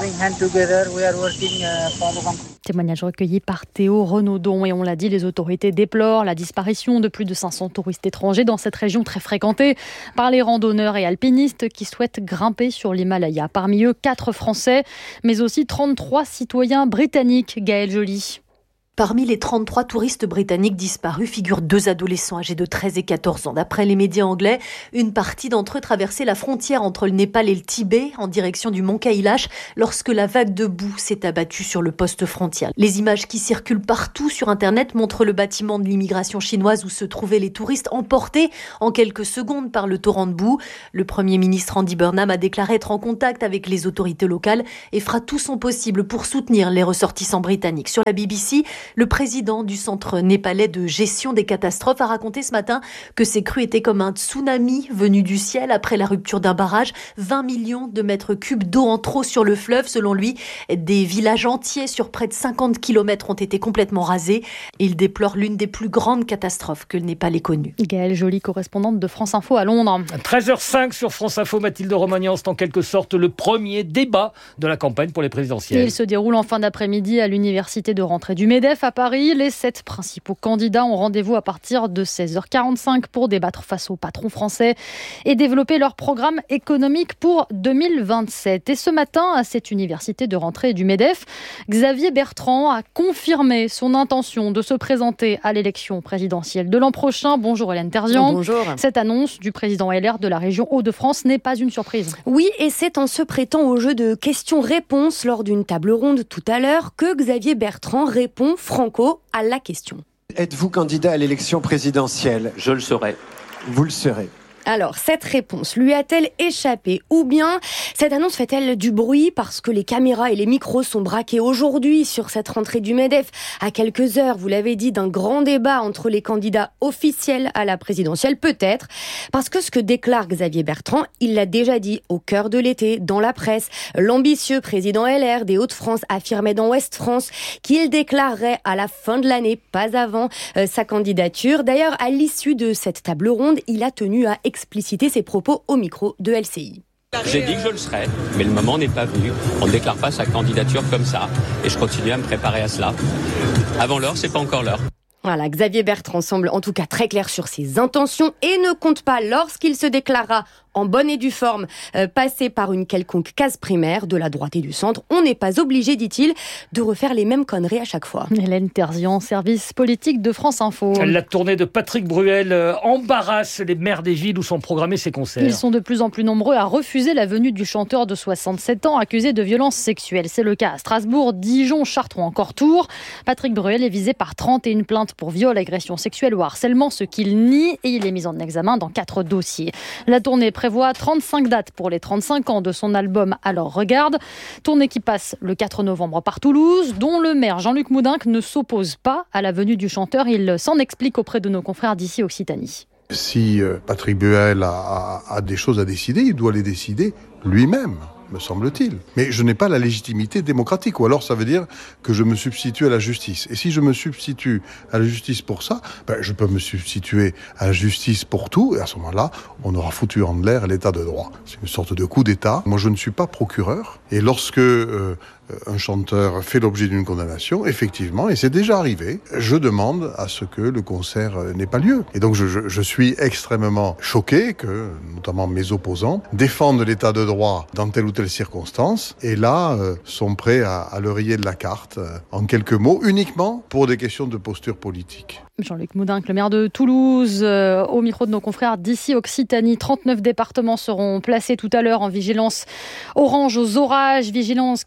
Témoignage recueilli par Théo Renaudon. Et on l'a dit, les autorités déplorent la disparition de plus de 500 touristes étrangers dans cette région très fréquentée par les randonneurs et alpinistes qui souhaitent grimper sur l'Himalaya. Parmi eux, 4 Français, mais aussi 33 citoyens britanniques. Gaëlle Joly. Parmi les 33 touristes britanniques disparus figurent 2 adolescents âgés de 13 et 14 ans. D'après les médias anglais, une partie d'entre eux traversait la frontière entre le Népal et le Tibet en direction du mont Kailash lorsque la vague de boue s'est abattue sur le poste frontière. Les images qui circulent partout sur Internet montrent le bâtiment de l'immigration chinoise où se trouvaient les touristes emportés en quelques secondes par le torrent de boue. Le Premier ministre Andy Burnham a déclaré être en contact avec les autorités locales et fera tout son possible pour soutenir les ressortissants britanniques. Sur la BBC, le président du centre népalais de gestion des catastrophes a raconté ce matin que ces crues étaient comme un tsunami venu du ciel après la rupture d'un barrage. 20 millions de mètres cubes d'eau en trop sur le fleuve. Selon lui, des villages entiers sur près de 50 km ont été complètement rasés. Il déplore l'une des plus grandes catastrophes que le Népal ait connues. Gaëlle Joly, correspondante de France Info à Londres. 13h05 sur France Info, Mathilde Romagnan, c'est en quelque sorte le premier débat de la campagne pour les présidentielles. Il se déroule en fin d'après-midi à l'université de rentrée du MEDEF à Paris. Les 7 principaux candidats ont rendez-vous à partir de 16h45 pour débattre face aux patrons français et développer leur programme économique pour 2027. Et ce matin, à cette université de rentrée du MEDEF, Xavier Bertrand a confirmé son intention de se présenter à l'élection présidentielle de l'an prochain. Bonjour Hélène Terzian. Bonjour. Cette annonce du président LR de la région Hauts-de-France n'est pas une surprise. Oui, et c'est en se prêtant au jeu de questions-réponses lors d'une table ronde tout à l'heure que Xavier Bertrand répond franco à la question. Êtes-vous candidat à l'élection présidentielle ? Je le serai. Vous le serez. Alors, cette réponse lui a-t-elle échappé ? Ou bien, cette annonce fait-elle du bruit parce que les caméras et les micros sont braqués aujourd'hui sur cette rentrée du MEDEF à quelques heures, vous l'avez dit, d'un grand débat entre les candidats officiels à la présidentielle ? Peut-être, parce que ce que déclare Xavier Bertrand, il l'a déjà dit au cœur de l'été, dans la presse. L'ambitieux président LR des Hauts-de-France affirmait dans Ouest France qu'il déclarerait à la fin de l'année, pas avant, sa candidature. D'ailleurs, à l'issue de cette table ronde, il a tenu à expliciter ses propos au micro de LCI. J'ai dit que je le serais, mais le moment n'est pas venu. On ne déclare pas sa candidature comme ça, et je continue à me préparer à cela. Avant l'heure, c'est pas encore l'heure. Voilà, Xavier Bertrand semble en tout cas très clair sur ses intentions et ne compte pas, lorsqu'il se déclarera en bonne et due forme, passer par une quelconque case primaire de la droite et du centre. On n'est pas obligé, dit-il, de refaire les mêmes conneries à chaque fois. Hélène Terzian, service politique de France Info. La tournée de Patrick Bruel embarrasse les maires des villes où sont programmés ses concerts. Ils sont de plus en plus nombreux à refuser la venue du chanteur de 67 ans accusé de violences sexuelles. C'est le cas à Strasbourg, Dijon, Chartres ou encore Tours. Patrick Bruel est visé par 31 plaintes pour viol, agression sexuelle ou harcèlement, ce qu'il nie, et il est mis en examen dans 4 dossiers. La tournée prévoit 35 dates pour les 35 ans de son album Alors Regarde. Tournée qui passe le 4 novembre par Toulouse, dont le maire Jean-Luc Moudenc ne s'oppose pas à la venue du chanteur. Il s'en explique auprès de nos confrères d'ici Occitanie. Si Patrick Bruel a des choses à décider, il doit les décider lui-même, me semble-t-il. Mais je n'ai pas la légitimité démocratique, ou alors ça veut dire que je me substitue à la justice. Et si je me substitue à la justice pour ça, je peux me substituer à la justice pour tout, et à ce moment-là, on aura foutu en l'air l'état de droit. C'est une sorte de coup d'État. Moi, je ne suis pas procureur, et lorsque un chanteur fait l'objet d'une condamnation, effectivement, et c'est déjà arrivé, je demande à ce que le concert n'ait pas lieu. Et donc je suis extrêmement choqué que, notamment mes opposants, défendent l'état de droit dans telle ou telle circonstance, et là, sont prêts à le rayer de la carte, en quelques mots, uniquement pour des questions de posture politique. Jean-Luc Moudenc, le maire de Toulouse, au micro de nos confrères d'ici Occitanie. 39 départements seront placés tout à l'heure en vigilance orange aux orages, vigilance qui couvre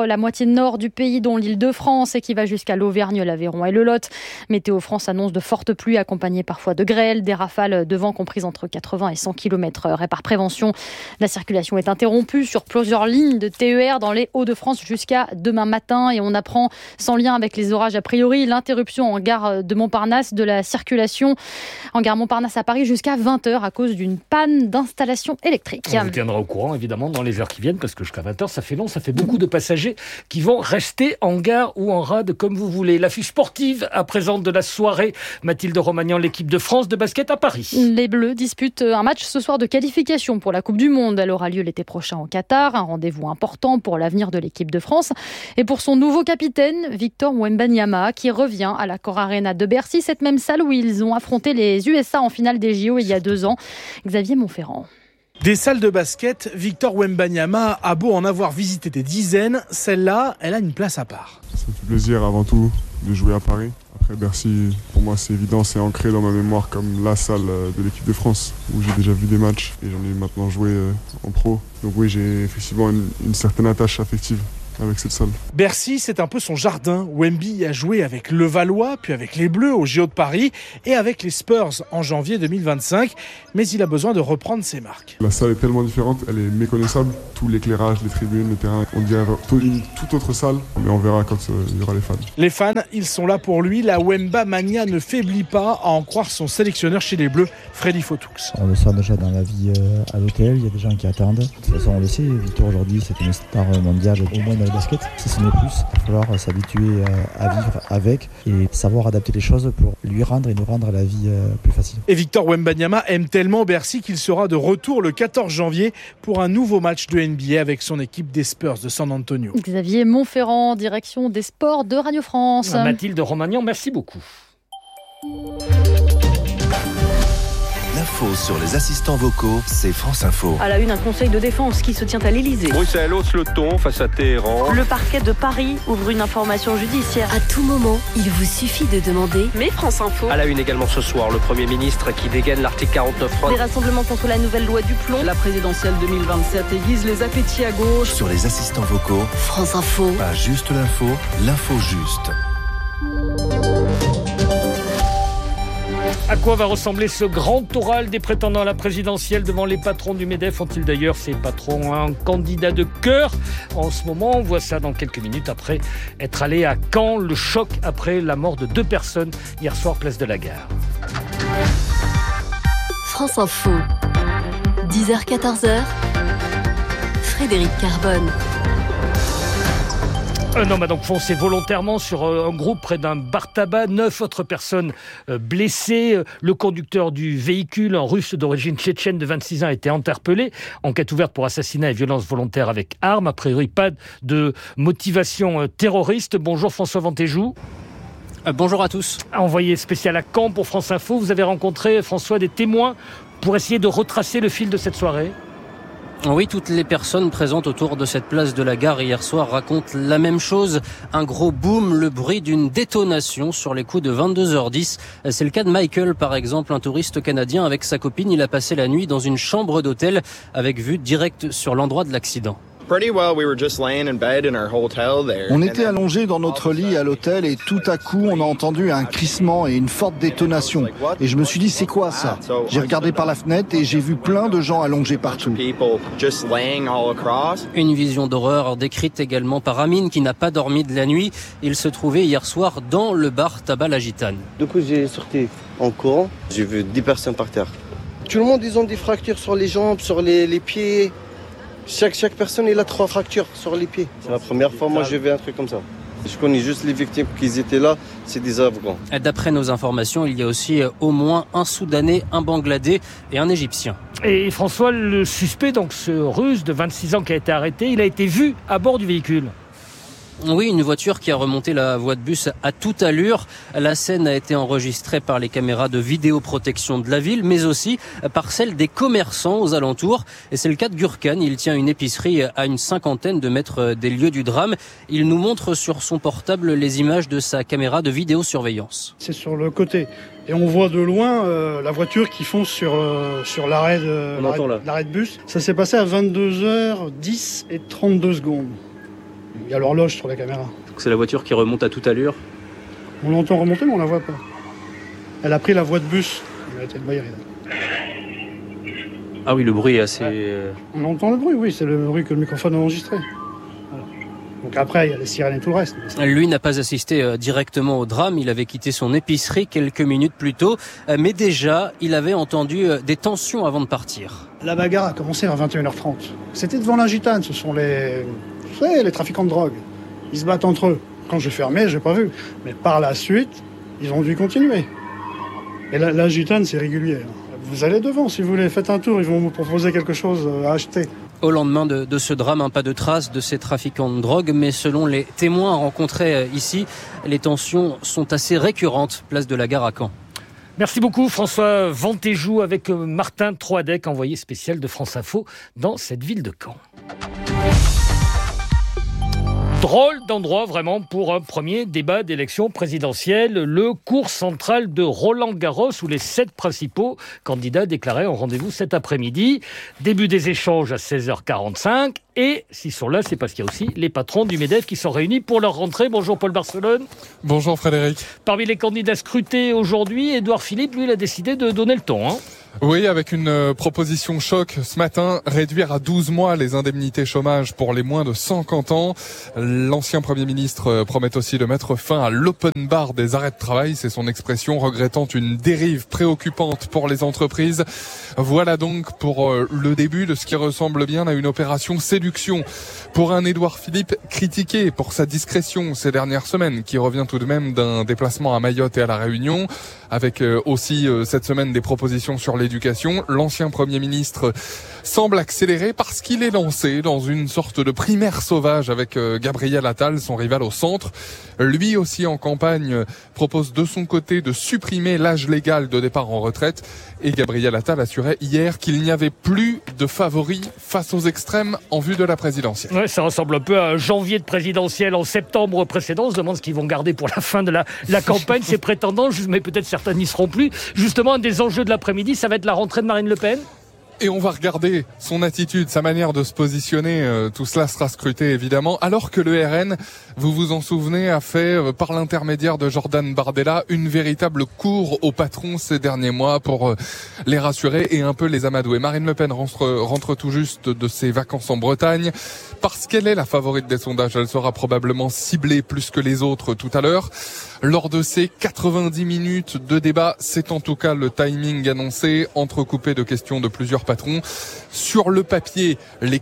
couvre la moitié nord du pays, dont l'Île-de-France, et qui va jusqu'à l'Auvergne, l'Aveyron et le Lot. Météo France annonce de fortes pluies accompagnées parfois de grêle, des rafales de vent comprises entre 80 et 100 km/h. Et par prévention, la circulation est interrompue sur plusieurs lignes de TER dans les Hauts-de-France jusqu'à demain matin. Et on apprend, sans lien avec les orages a priori, l'interruption en gare de Montparnasse de la circulation en gare Montparnasse à Paris jusqu'à 20h à cause d'une panne d'installation électrique. On vous tiendra au courant évidemment dans les heures qui viennent, parce que jusqu'à 20h ça fait long, ça fait beaucoup de passagers qui vont rester en gare ou en rade comme vous voulez. L'affiche sportive à présent de la soirée, Mathilde Romagnan, l'équipe de France de basket à Paris. Les Bleus disputent un match ce soir de qualification pour la Coupe du Monde. Elle aura lieu l'été prochain au Qatar, un rendez-vous important pour l'avenir de l'équipe de France et pour son nouveau capitaine, Victor Wembanyama, qui revient à l'Accor Arena de Bercy, cette même salle où ils ont affronté les USA en finale des JO il y a 2 ans. Xavier Montferrand. Des salles de basket, Victor Wembanyama a beau en avoir visité des dizaines, celle-là, elle a une place à part. Ça fait plaisir avant tout de jouer à Paris. Après Bercy, pour moi c'est évident, c'est ancré dans ma mémoire comme la salle de l'équipe de France, où j'ai déjà vu des matchs et j'en ai maintenant joué en pro. Donc oui, j'ai effectivement une certaine attache affective avec cette salle. Bercy, c'est un peu son jardin. Wemby a joué avec Levallois, puis avec les Bleus au JO de Paris et avec les Spurs en janvier 2025. Mais il a besoin de reprendre ses marques. La salle est tellement différente, elle est méconnaissable. Tout l'éclairage, les tribunes, le terrain, on dirait une toute autre salle. Mais on verra quand il y aura les fans. Les fans, ils sont là pour lui. La Wemba Mania ne faiblit pas, à en croire son sélectionneur chez les Bleus, Freddy Fotoux. On le sent déjà dans la vie à l'hôtel, il y a des gens qui attendent. De toute façon, on le sait, Victor aujourd'hui, c'est une star mondiale, au moins dans le basket. Si ce n'est plus, il va falloir s'habituer à vivre avec et savoir adapter les choses pour lui rendre et nous rendre la vie plus facile. Et Victor Wembanyama aime tellement Bercy qu'il sera de retour le 14 janvier pour un nouveau match de NBA avec son équipe des Spurs de San Antonio. Xavier Montferrand, direction des sports de Radio France. Mathilde Romagnan, merci beaucoup. L'info sur les assistants vocaux, c'est France Info. À la une, un conseil de défense qui se tient à l'Elysée. Bruxelles hausse le ton face à Téhéran. Le parquet de Paris ouvre une information judiciaire. À tout moment, il vous suffit de demander. Mais France Info. À la une également ce soir, le Premier ministre qui dégaine l'article 49.3. Des rassemblements contre la nouvelle loi du plomb. La présidentielle 2027 aiguise les appétits à gauche. Sur les assistants vocaux, France Info. Pas juste l'info, l'info juste. À quoi va ressembler ce grand oral des prétendants à la présidentielle devant les patrons du MEDEF? Ont-ils d'ailleurs ces patrons un candidat de cœur en ce moment? On voit ça dans quelques minutes après être allé à Caen. Le choc après la mort de 2 personnes hier soir, place de la Gare. France Info, 10h-14h, Frédéric Carbone. Un homme a donc foncé volontairement sur un groupe près d'un bar-tabac. 9 autres personnes blessées. Le conducteur du véhicule, un russe d'origine tchétchène de 26 ans, a été interpellé. Enquête ouverte pour assassinat et violence volontaire avec arme. A priori, pas de motivation terroriste. Bonjour François Vantéjou. Bonjour à tous. Envoyé spécial à Caen pour France Info. Vous avez rencontré, François, des témoins pour essayer de retracer le fil de cette soirée? Oui, toutes les personnes présentes autour de cette place de la Gare hier soir racontent la même chose. Un gros boom, le bruit d'une détonation sur les coups de 22h10. C'est le cas de Michael, par exemple, un touriste canadien avec sa copine. Il a passé la nuit dans une chambre d'hôtel avec vue directe sur l'endroit de l'accident. On était allongés dans notre lit à l'hôtel et tout à coup on a entendu un crissement et une forte détonation. Et je me suis dit c'est quoi ça? J'ai regardé par la fenêtre et j'ai vu plein de gens allongés partout. Une vision d'horreur décrite également par Amine qui n'a pas dormi de la nuit. Il se trouvait hier soir dans le bar Tabac La Gitane. Du coup j'ai sorti en courant, j'ai vu 10 personnes par terre. Tout le monde ils ont des fractures sur les jambes, sur les pieds. Chaque personne, il a 3 fractures sur les pieds. C'est la première fois, moi, je vais un truc comme ça. Je connais juste les victimes qui étaient là, c'est des Afghans. D'après nos informations, il y a aussi au moins un Soudanais, un Bangladais et un Égyptien. Et François, le suspect, donc ce Russe de 26 ans qui a été arrêté, il a été vu à bord du véhicule. Oui, une voiture qui a remonté la voie de bus à toute allure. La scène a été enregistrée par les caméras de vidéoprotection de la ville, mais aussi par celles des commerçants aux alentours. Et c'est le cas de Gurkan. Il tient une épicerie à une 50aine de mètres des lieux du drame. Il nous montre sur son portable les images de sa caméra de vidéosurveillance. C'est sur le côté. Et on voit de loin la voiture qui fonce sur l'arrêt de bus. Ça s'est passé à 22h10 et 32 secondes. Il y a l'horloge sur la caméra. Donc c'est la voiture qui remonte à toute allure. On l'entend remonter, mais on la voit pas. Elle a pris la voie de bus. Elle a été de Baïri. Ah oui, le bruit est assez... On entend le bruit, oui, c'est le bruit que le microphone a enregistré. Voilà. Donc après, il y a les sirènes et tout le reste. Lui n'a pas assisté directement au drame, il avait quitté son épicerie quelques minutes plus tôt, mais déjà, il avait entendu des tensions avant de partir. La bagarre a commencé vers 21h30. C'était devant la Gitane, ce sont les trafiquants de drogue. Ils se battent entre eux. Quand j'ai fermé, j'ai pas vu. Mais par la suite, ils ont dû continuer. Et la Gitane, c'est régulier. Vous allez devant, si vous voulez, faites un tour, ils vont vous proposer quelque chose à acheter. Au lendemain de ce drame, pas de traces de ces trafiquants de drogue, mais selon les témoins rencontrés ici, les tensions sont assez récurrentes, place de la Gare à Caen. Merci beaucoup François Ventéjou avec Martin Troadec, envoyé spécial de France Info dans cette ville de Caen. Drôle d'endroit vraiment pour un premier débat d'élection présidentielle, le cours central de Roland-Garros où les 7 principaux candidats déclaraient en rendez-vous cet après-midi. Début des échanges à 16h45 et s'ils sont là, c'est parce qu'il y a aussi les patrons du MEDEF qui sont réunis pour leur rentrée. Bonjour Paul Barcelone. Bonjour Frédéric. Parmi les candidats scrutés aujourd'hui, Édouard Philippe, lui, il a décidé de donner le ton. Oui, avec une proposition choc ce matin, réduire à 12 mois les indemnités chômage pour les moins de 150 ans. L'ancien Premier ministre promet aussi de mettre fin à l'open bar des arrêts de travail, c'est son expression, regrettant une dérive préoccupante pour les entreprises. Voilà donc pour le début de ce qui ressemble bien à une opération séduction pour un Édouard Philippe critiqué pour sa discrétion ces dernières semaines, qui revient tout de même d'un déplacement à Mayotte et à La Réunion, avec aussi cette semaine des propositions sur l'éducation. L'ancien Premier ministre semble accélérer parce qu'il est lancé dans une sorte de primaire sauvage avec Gabriel Attal, son rival au centre. Lui aussi en campagne propose de son côté de supprimer l'âge légal de départ en retraite. Et Gabriel Attal assurait hier qu'il n'y avait plus de favoris face aux extrêmes en vue de la présidentielle. Ouais, ça ressemble un peu à un janvier de présidentielle en septembre précédent. On se demande ce qu'ils vont garder pour la fin de la campagne, ces prétendants, mais peut-être certains n'y seront plus. Justement, un des enjeux de l'après-midi, ça va être la rentrée de Marine Le Pen. Et on va regarder son attitude, sa manière de se positionner. Tout cela sera scruté évidemment. Alors que le RN, vous vous en souvenez, a fait par l'intermédiaire de Jordan Bardella une véritable cour aux patrons ces derniers mois pour les rassurer et un peu les amadouer. Marine Le Pen rentre tout juste de ses vacances en Bretagne. Parce qu'elle est la favorite des sondages, elle sera probablement ciblée plus que les autres tout à l'heure. Lors de ces 90 minutes de débat, c'est en tout cas le timing annoncé, entrecoupé de questions de plusieurs patrons. Sur le papier, les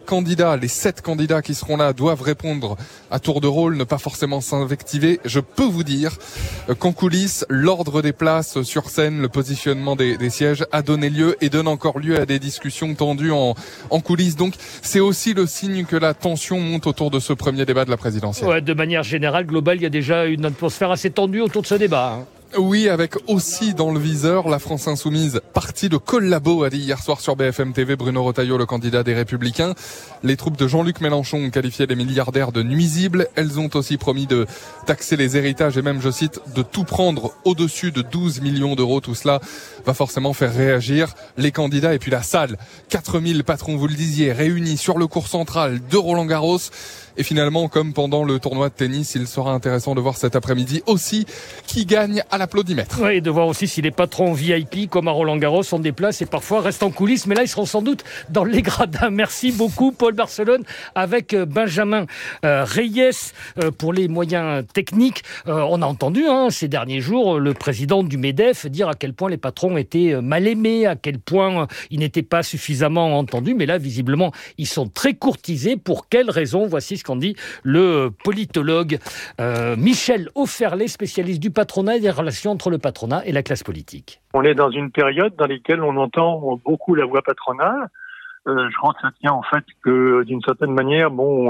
7 candidats qui seront là doivent répondre à tour de rôle, ne pas forcément s'invectiver. Je peux vous dire qu'en coulisses, l'ordre des places sur scène, le positionnement des sièges a donné lieu et donne encore lieu à des discussions tendues en coulisses. Donc c'est aussi le signe que la tension monte autour de ce premier débat de la présidentielle. Ouais, de manière générale, globale, il y a déjà une atmosphère assez tendue autour de ce débat. Oui, avec aussi dans le viseur la France Insoumise, partie de collabo, a dit hier soir sur BFM TV Bruno Retailleau, le candidat des Républicains. Les troupes de Jean-Luc Mélenchon ont qualifié les milliardaires de nuisibles. Elles ont aussi promis de taxer les héritages et même, je cite, de tout prendre au-dessus de 12 millions d'euros. Tout cela va forcément faire réagir les candidats et puis la salle. 4000 patrons, vous le disiez, réunis sur le cours central de Roland-Garros. Et finalement, comme pendant le tournoi de tennis, il sera intéressant de voir cet après-midi aussi qui gagne à l'applaudimètre. Oui, et de voir aussi si les patrons VIP, comme à Roland-Garros, sont des places et parfois restent en coulisses. Mais là, ils seront sans doute dans les gradins. Merci beaucoup, Paul Barcelone, avec Benjamin Reyes pour les moyens techniques. On a entendu ces derniers jours le président du MEDEF dire à quel point les patrons étaient mal aimés, à quel point ils n'étaient pas suffisamment entendus. Mais là, visiblement, ils sont très courtisés. Pour quelles raisons? Voici ce qu'en dit le politologue Michel Offerlé, spécialiste du patronat et des relations entre le patronat et la classe politique. On est dans une période dans laquelle on entend beaucoup la voix patronale. Je crois que ça tient en fait que d'une certaine manière,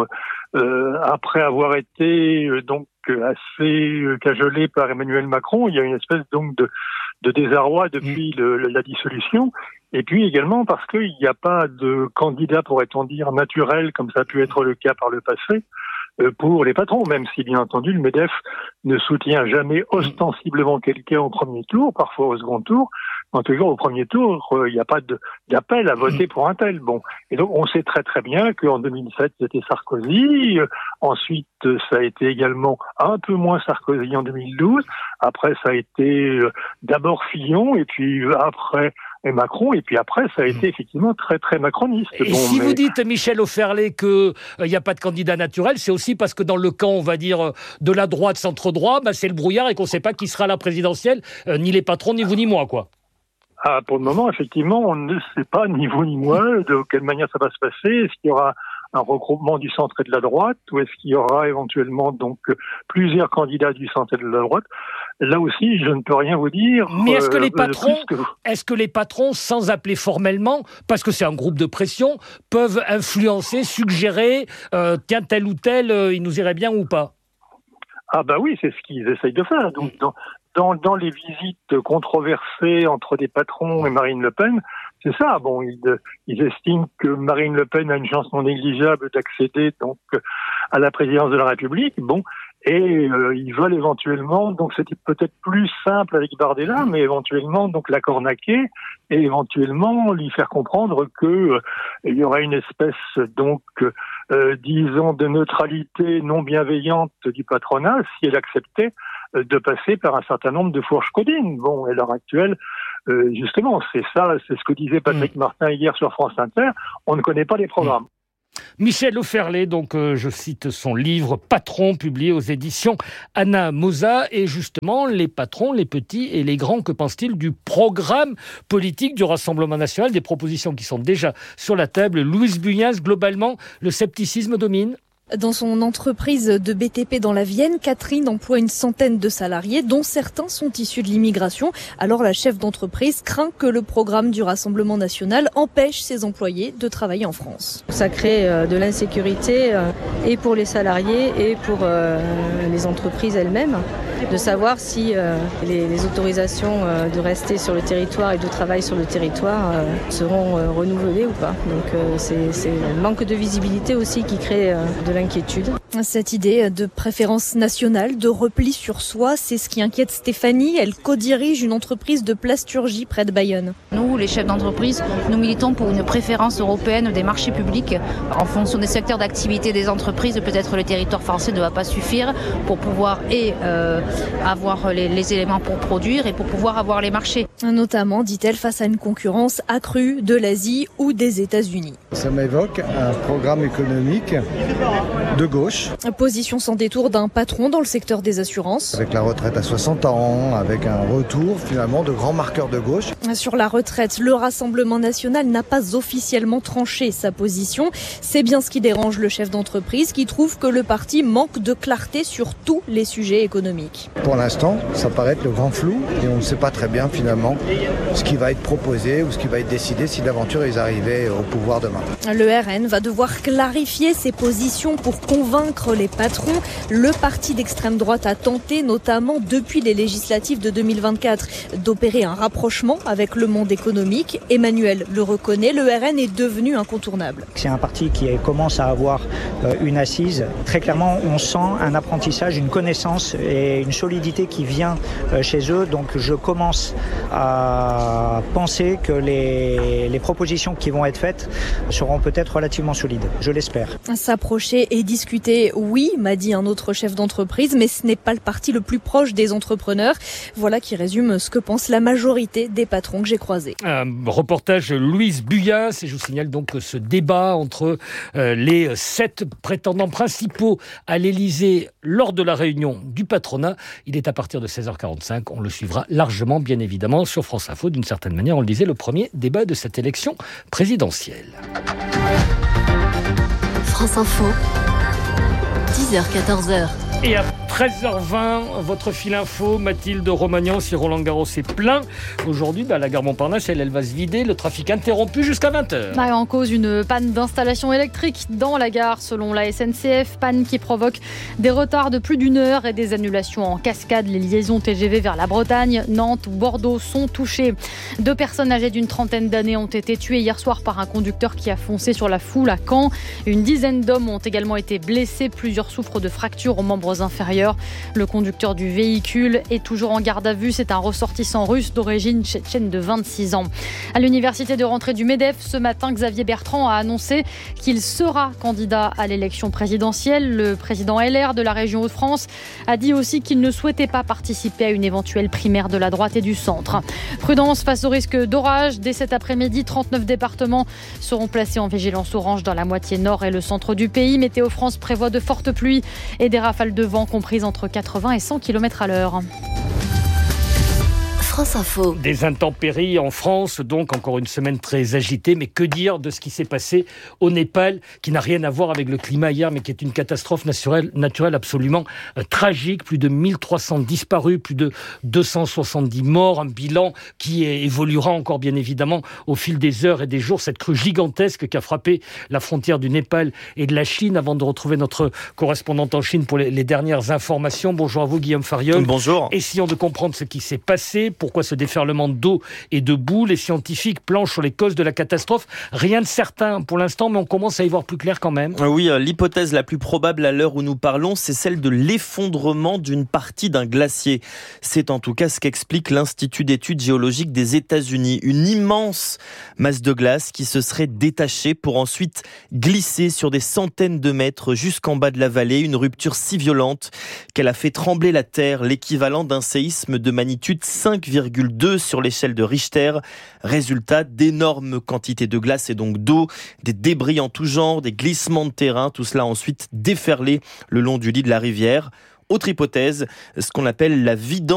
après avoir été donc assez cajolé par Emmanuel Macron, il y a une espèce donc de désarroi depuis la dissolution. Et puis également parce qu'il n'y a pas de candidat, pourrait-on dire, naturel, comme ça a pu être le cas par le passé, pour les patrons, même si bien entendu le MEDEF ne soutient jamais ostensiblement quelqu'un au premier tour, parfois au second tour, toujours au premier tour, il n'y a pas d'appel à voter pour un tel. Bon, et donc on sait très très bien qu'en 2007 c'était Sarkozy, ensuite ça a été également un peu moins Sarkozy en 2012, après ça a été d'abord Fillon et puis après Macron, et puis après ça a été effectivement très très macroniste. Et si vous dites, Michel Auferlet, qu'il n'y a pas de candidat naturel, c'est aussi parce que dans le camp, on va dire, de la droite centre-droit, c'est le brouillard et qu'on ne sait pas qui sera la présidentielle, ni les patrons, ni vous ni moi, quoi. Ah, pour le moment, effectivement, on ne sait pas, ni vous ni moi, de quelle manière ça va se passer. Est-ce qu'il y aura un regroupement du centre et de la droite, ou est-ce qu'il y aura éventuellement donc plusieurs candidats du centre et de la droite? Là aussi, je ne peux rien vous dire. Mais est-ce que les patrons, sans appeler formellement, parce que c'est un groupe de pression, peuvent influencer, suggérer, tiens, tel ou tel, il nous irait bien ou pas? Ah bah oui, c'est ce qu'ils essayent de faire. Donc, dans les visites controversées entre des patrons et Marine Le Pen, c'est ça. Bon, ils estiment que Marine Le Pen a une chance non négligeable d'accéder donc à la présidence de la République. Bon, et ils veulent éventuellement, donc c'était peut-être plus simple avec Bardella, mais éventuellement donc la cornaquer et éventuellement lui faire comprendre que il y aura une espèce donc disons de neutralité non bienveillante du patronat si elle acceptait de passer par un certain nombre de fourches codines. Bon, à l'heure actuelle, justement, c'est ce que disait Patrick Martin hier sur France Inter, on ne connaît pas les programmes. Michel Auferlet, donc je cite son livre « Patron » publié aux éditions Anna Mosa. Et justement, les patrons, les petits et les grands, que pensent-ils du programme politique du Rassemblement national, des propositions qui sont déjà sur la table? Louise Buyens, globalement, le scepticisme domine? Dans son entreprise de BTP dans la Vienne, Catherine emploie une centaine de salariés, dont certains sont issus de l'immigration. Alors la chef d'entreprise craint que le programme du Rassemblement national empêche ses employés de travailler en France. Ça crée de l'insécurité et pour les salariés et pour les entreprises elles-mêmes, de savoir si les autorisations de rester sur le territoire et de travail sur le territoire seront renouvelées ou pas. Donc c'est le manque de visibilité aussi qui crée de l'inquiétude. Cette idée de préférence nationale, de repli sur soi, c'est ce qui inquiète Stéphanie. Elle co-dirige une entreprise de plasturgie près de Bayonne. Nous, les chefs d'entreprise, nous militons pour une préférence européenne des marchés publics. En fonction des secteurs d'activité des entreprises, peut-être le territoire français ne va pas suffire pour pouvoir avoir les éléments pour produire et pour pouvoir avoir les marchés. Notamment, dit-elle, face à une concurrence accrue de l'Asie ou des États-Unis. Ça m'évoque un programme économique de gauche. Position sans détour d'un patron dans le secteur des assurances. Avec la retraite à 60 ans, avec un retour finalement de grands marqueurs de gauche. Sur la retraite, le Rassemblement national n'a pas officiellement tranché sa position. C'est bien ce qui dérange le chef d'entreprise qui trouve que le parti manque de clarté sur tous les sujets économiques. Pour l'instant, ça paraît être le grand flou et on ne sait pas très bien finalement ce qui va être proposé ou ce qui va être décidé si d'aventure ils arrivaient au pouvoir demain. Le RN va devoir clarifier ses positions pour convaincre les patrons. Le parti d'extrême droite a tenté, notamment depuis les législatives de 2024, d'opérer un rapprochement avec le monde économique. Emmanuel le reconnaît, le RN est devenu incontournable. C'est un parti qui commence à avoir une assise. Très clairement, on sent un apprentissage, une connaissance et une solidité qui vient chez eux. Donc je commence à penser que les propositions qui vont être faites seront peut-être relativement solides. Je l'espère. S'approcher et discuter, oui, m'a dit un autre chef d'entreprise, mais ce n'est pas le parti le plus proche des entrepreneurs. Voilà qui résume ce que pense la majorité des patrons que j'ai croisés. Un reportage Louise Buyens, et je vous signale donc que ce débat entre les 7 prétendants principaux à l'Élysée lors de la réunion du patronat, il est à partir de 16h45. On le suivra largement, bien évidemment, sur France Info. D'une certaine manière, on le disait, le premier débat de cette élection présidentielle. France Info, 10h-14h. Et à 13h20, votre fil info, Mathilde Romagnan, si Roland-Garros est plein. Aujourd'hui, la gare Montparnasse, elle va se vider, le trafic interrompu jusqu'à 20h. En cause, une panne d'installation électrique dans la gare, selon la SNCF. Panne qui provoque des retards de plus d'1 heure et des annulations en cascade. Les liaisons TGV vers la Bretagne, Nantes ou Bordeaux sont touchées. 2 personnes âgées d'une trentaine d'années ont été tuées hier soir par un conducteur qui a foncé sur la foule à Caen. Une dizaine d'hommes ont également été blessés. Plusieurs souffrent de fractures aux membres membres inférieurs. Le conducteur du véhicule est toujours en garde à vue. C'est un ressortissant russe d'origine tchétchène de 26 ans. À l'université de rentrée du MEDEF, ce matin, Xavier Bertrand a annoncé qu'il sera candidat à l'élection présidentielle. Le président LR de la région Hauts-de-France a dit aussi qu'il ne souhaitait pas participer à une éventuelle primaire de la droite et du centre. Prudence face au risque d'orage. Dès cet après-midi, 39 départements seront placés en vigilance orange dans la moitié nord et le centre du pays. Météo France prévoit de fortes pluies et des rafales de vent comprises entre 80 et 100 km à l'heure. France Info. Des intempéries en France, donc encore une semaine très agitée. Mais que dire de ce qui s'est passé au Népal, qui n'a rien à voir avec le climat hier, mais qui est une catastrophe naturelle absolument tragique. Plus de 1300 disparus, plus de 270 morts, un bilan qui évoluera encore bien évidemment au fil des heures et des jours. Cette crue gigantesque qui a frappé la frontière du Népal et de la Chine. Avant de retrouver notre correspondante en Chine pour les dernières informations. Bonjour à vous Guillaume Fariol. Bonjour. Essayons de comprendre ce qui s'est passé. Pourquoi ce déferlement d'eau et de boue? Les scientifiques planchent sur les causes de la catastrophe. Rien de certain pour l'instant, mais on commence à y voir plus clair quand même. Oui, l'hypothèse la plus probable à l'heure où nous parlons, c'est celle de l'effondrement d'une partie d'un glacier. C'est en tout cas ce qu'explique l'Institut d'études géologiques des États-Unis. Une immense masse de glace qui se serait détachée pour ensuite glisser sur des centaines de mètres jusqu'en bas de la vallée. Une rupture si violente qu'elle a fait trembler la terre, l'équivalent d'un séisme de magnitude 5,2 sur l'échelle de Richter. Résultat, d'énormes quantités de glace et donc d'eau, des débris en tout genre, des glissements de terrain, tout cela ensuite déferlé le long du lit de la rivière. Autre hypothèse, ce qu'on appelle la vidange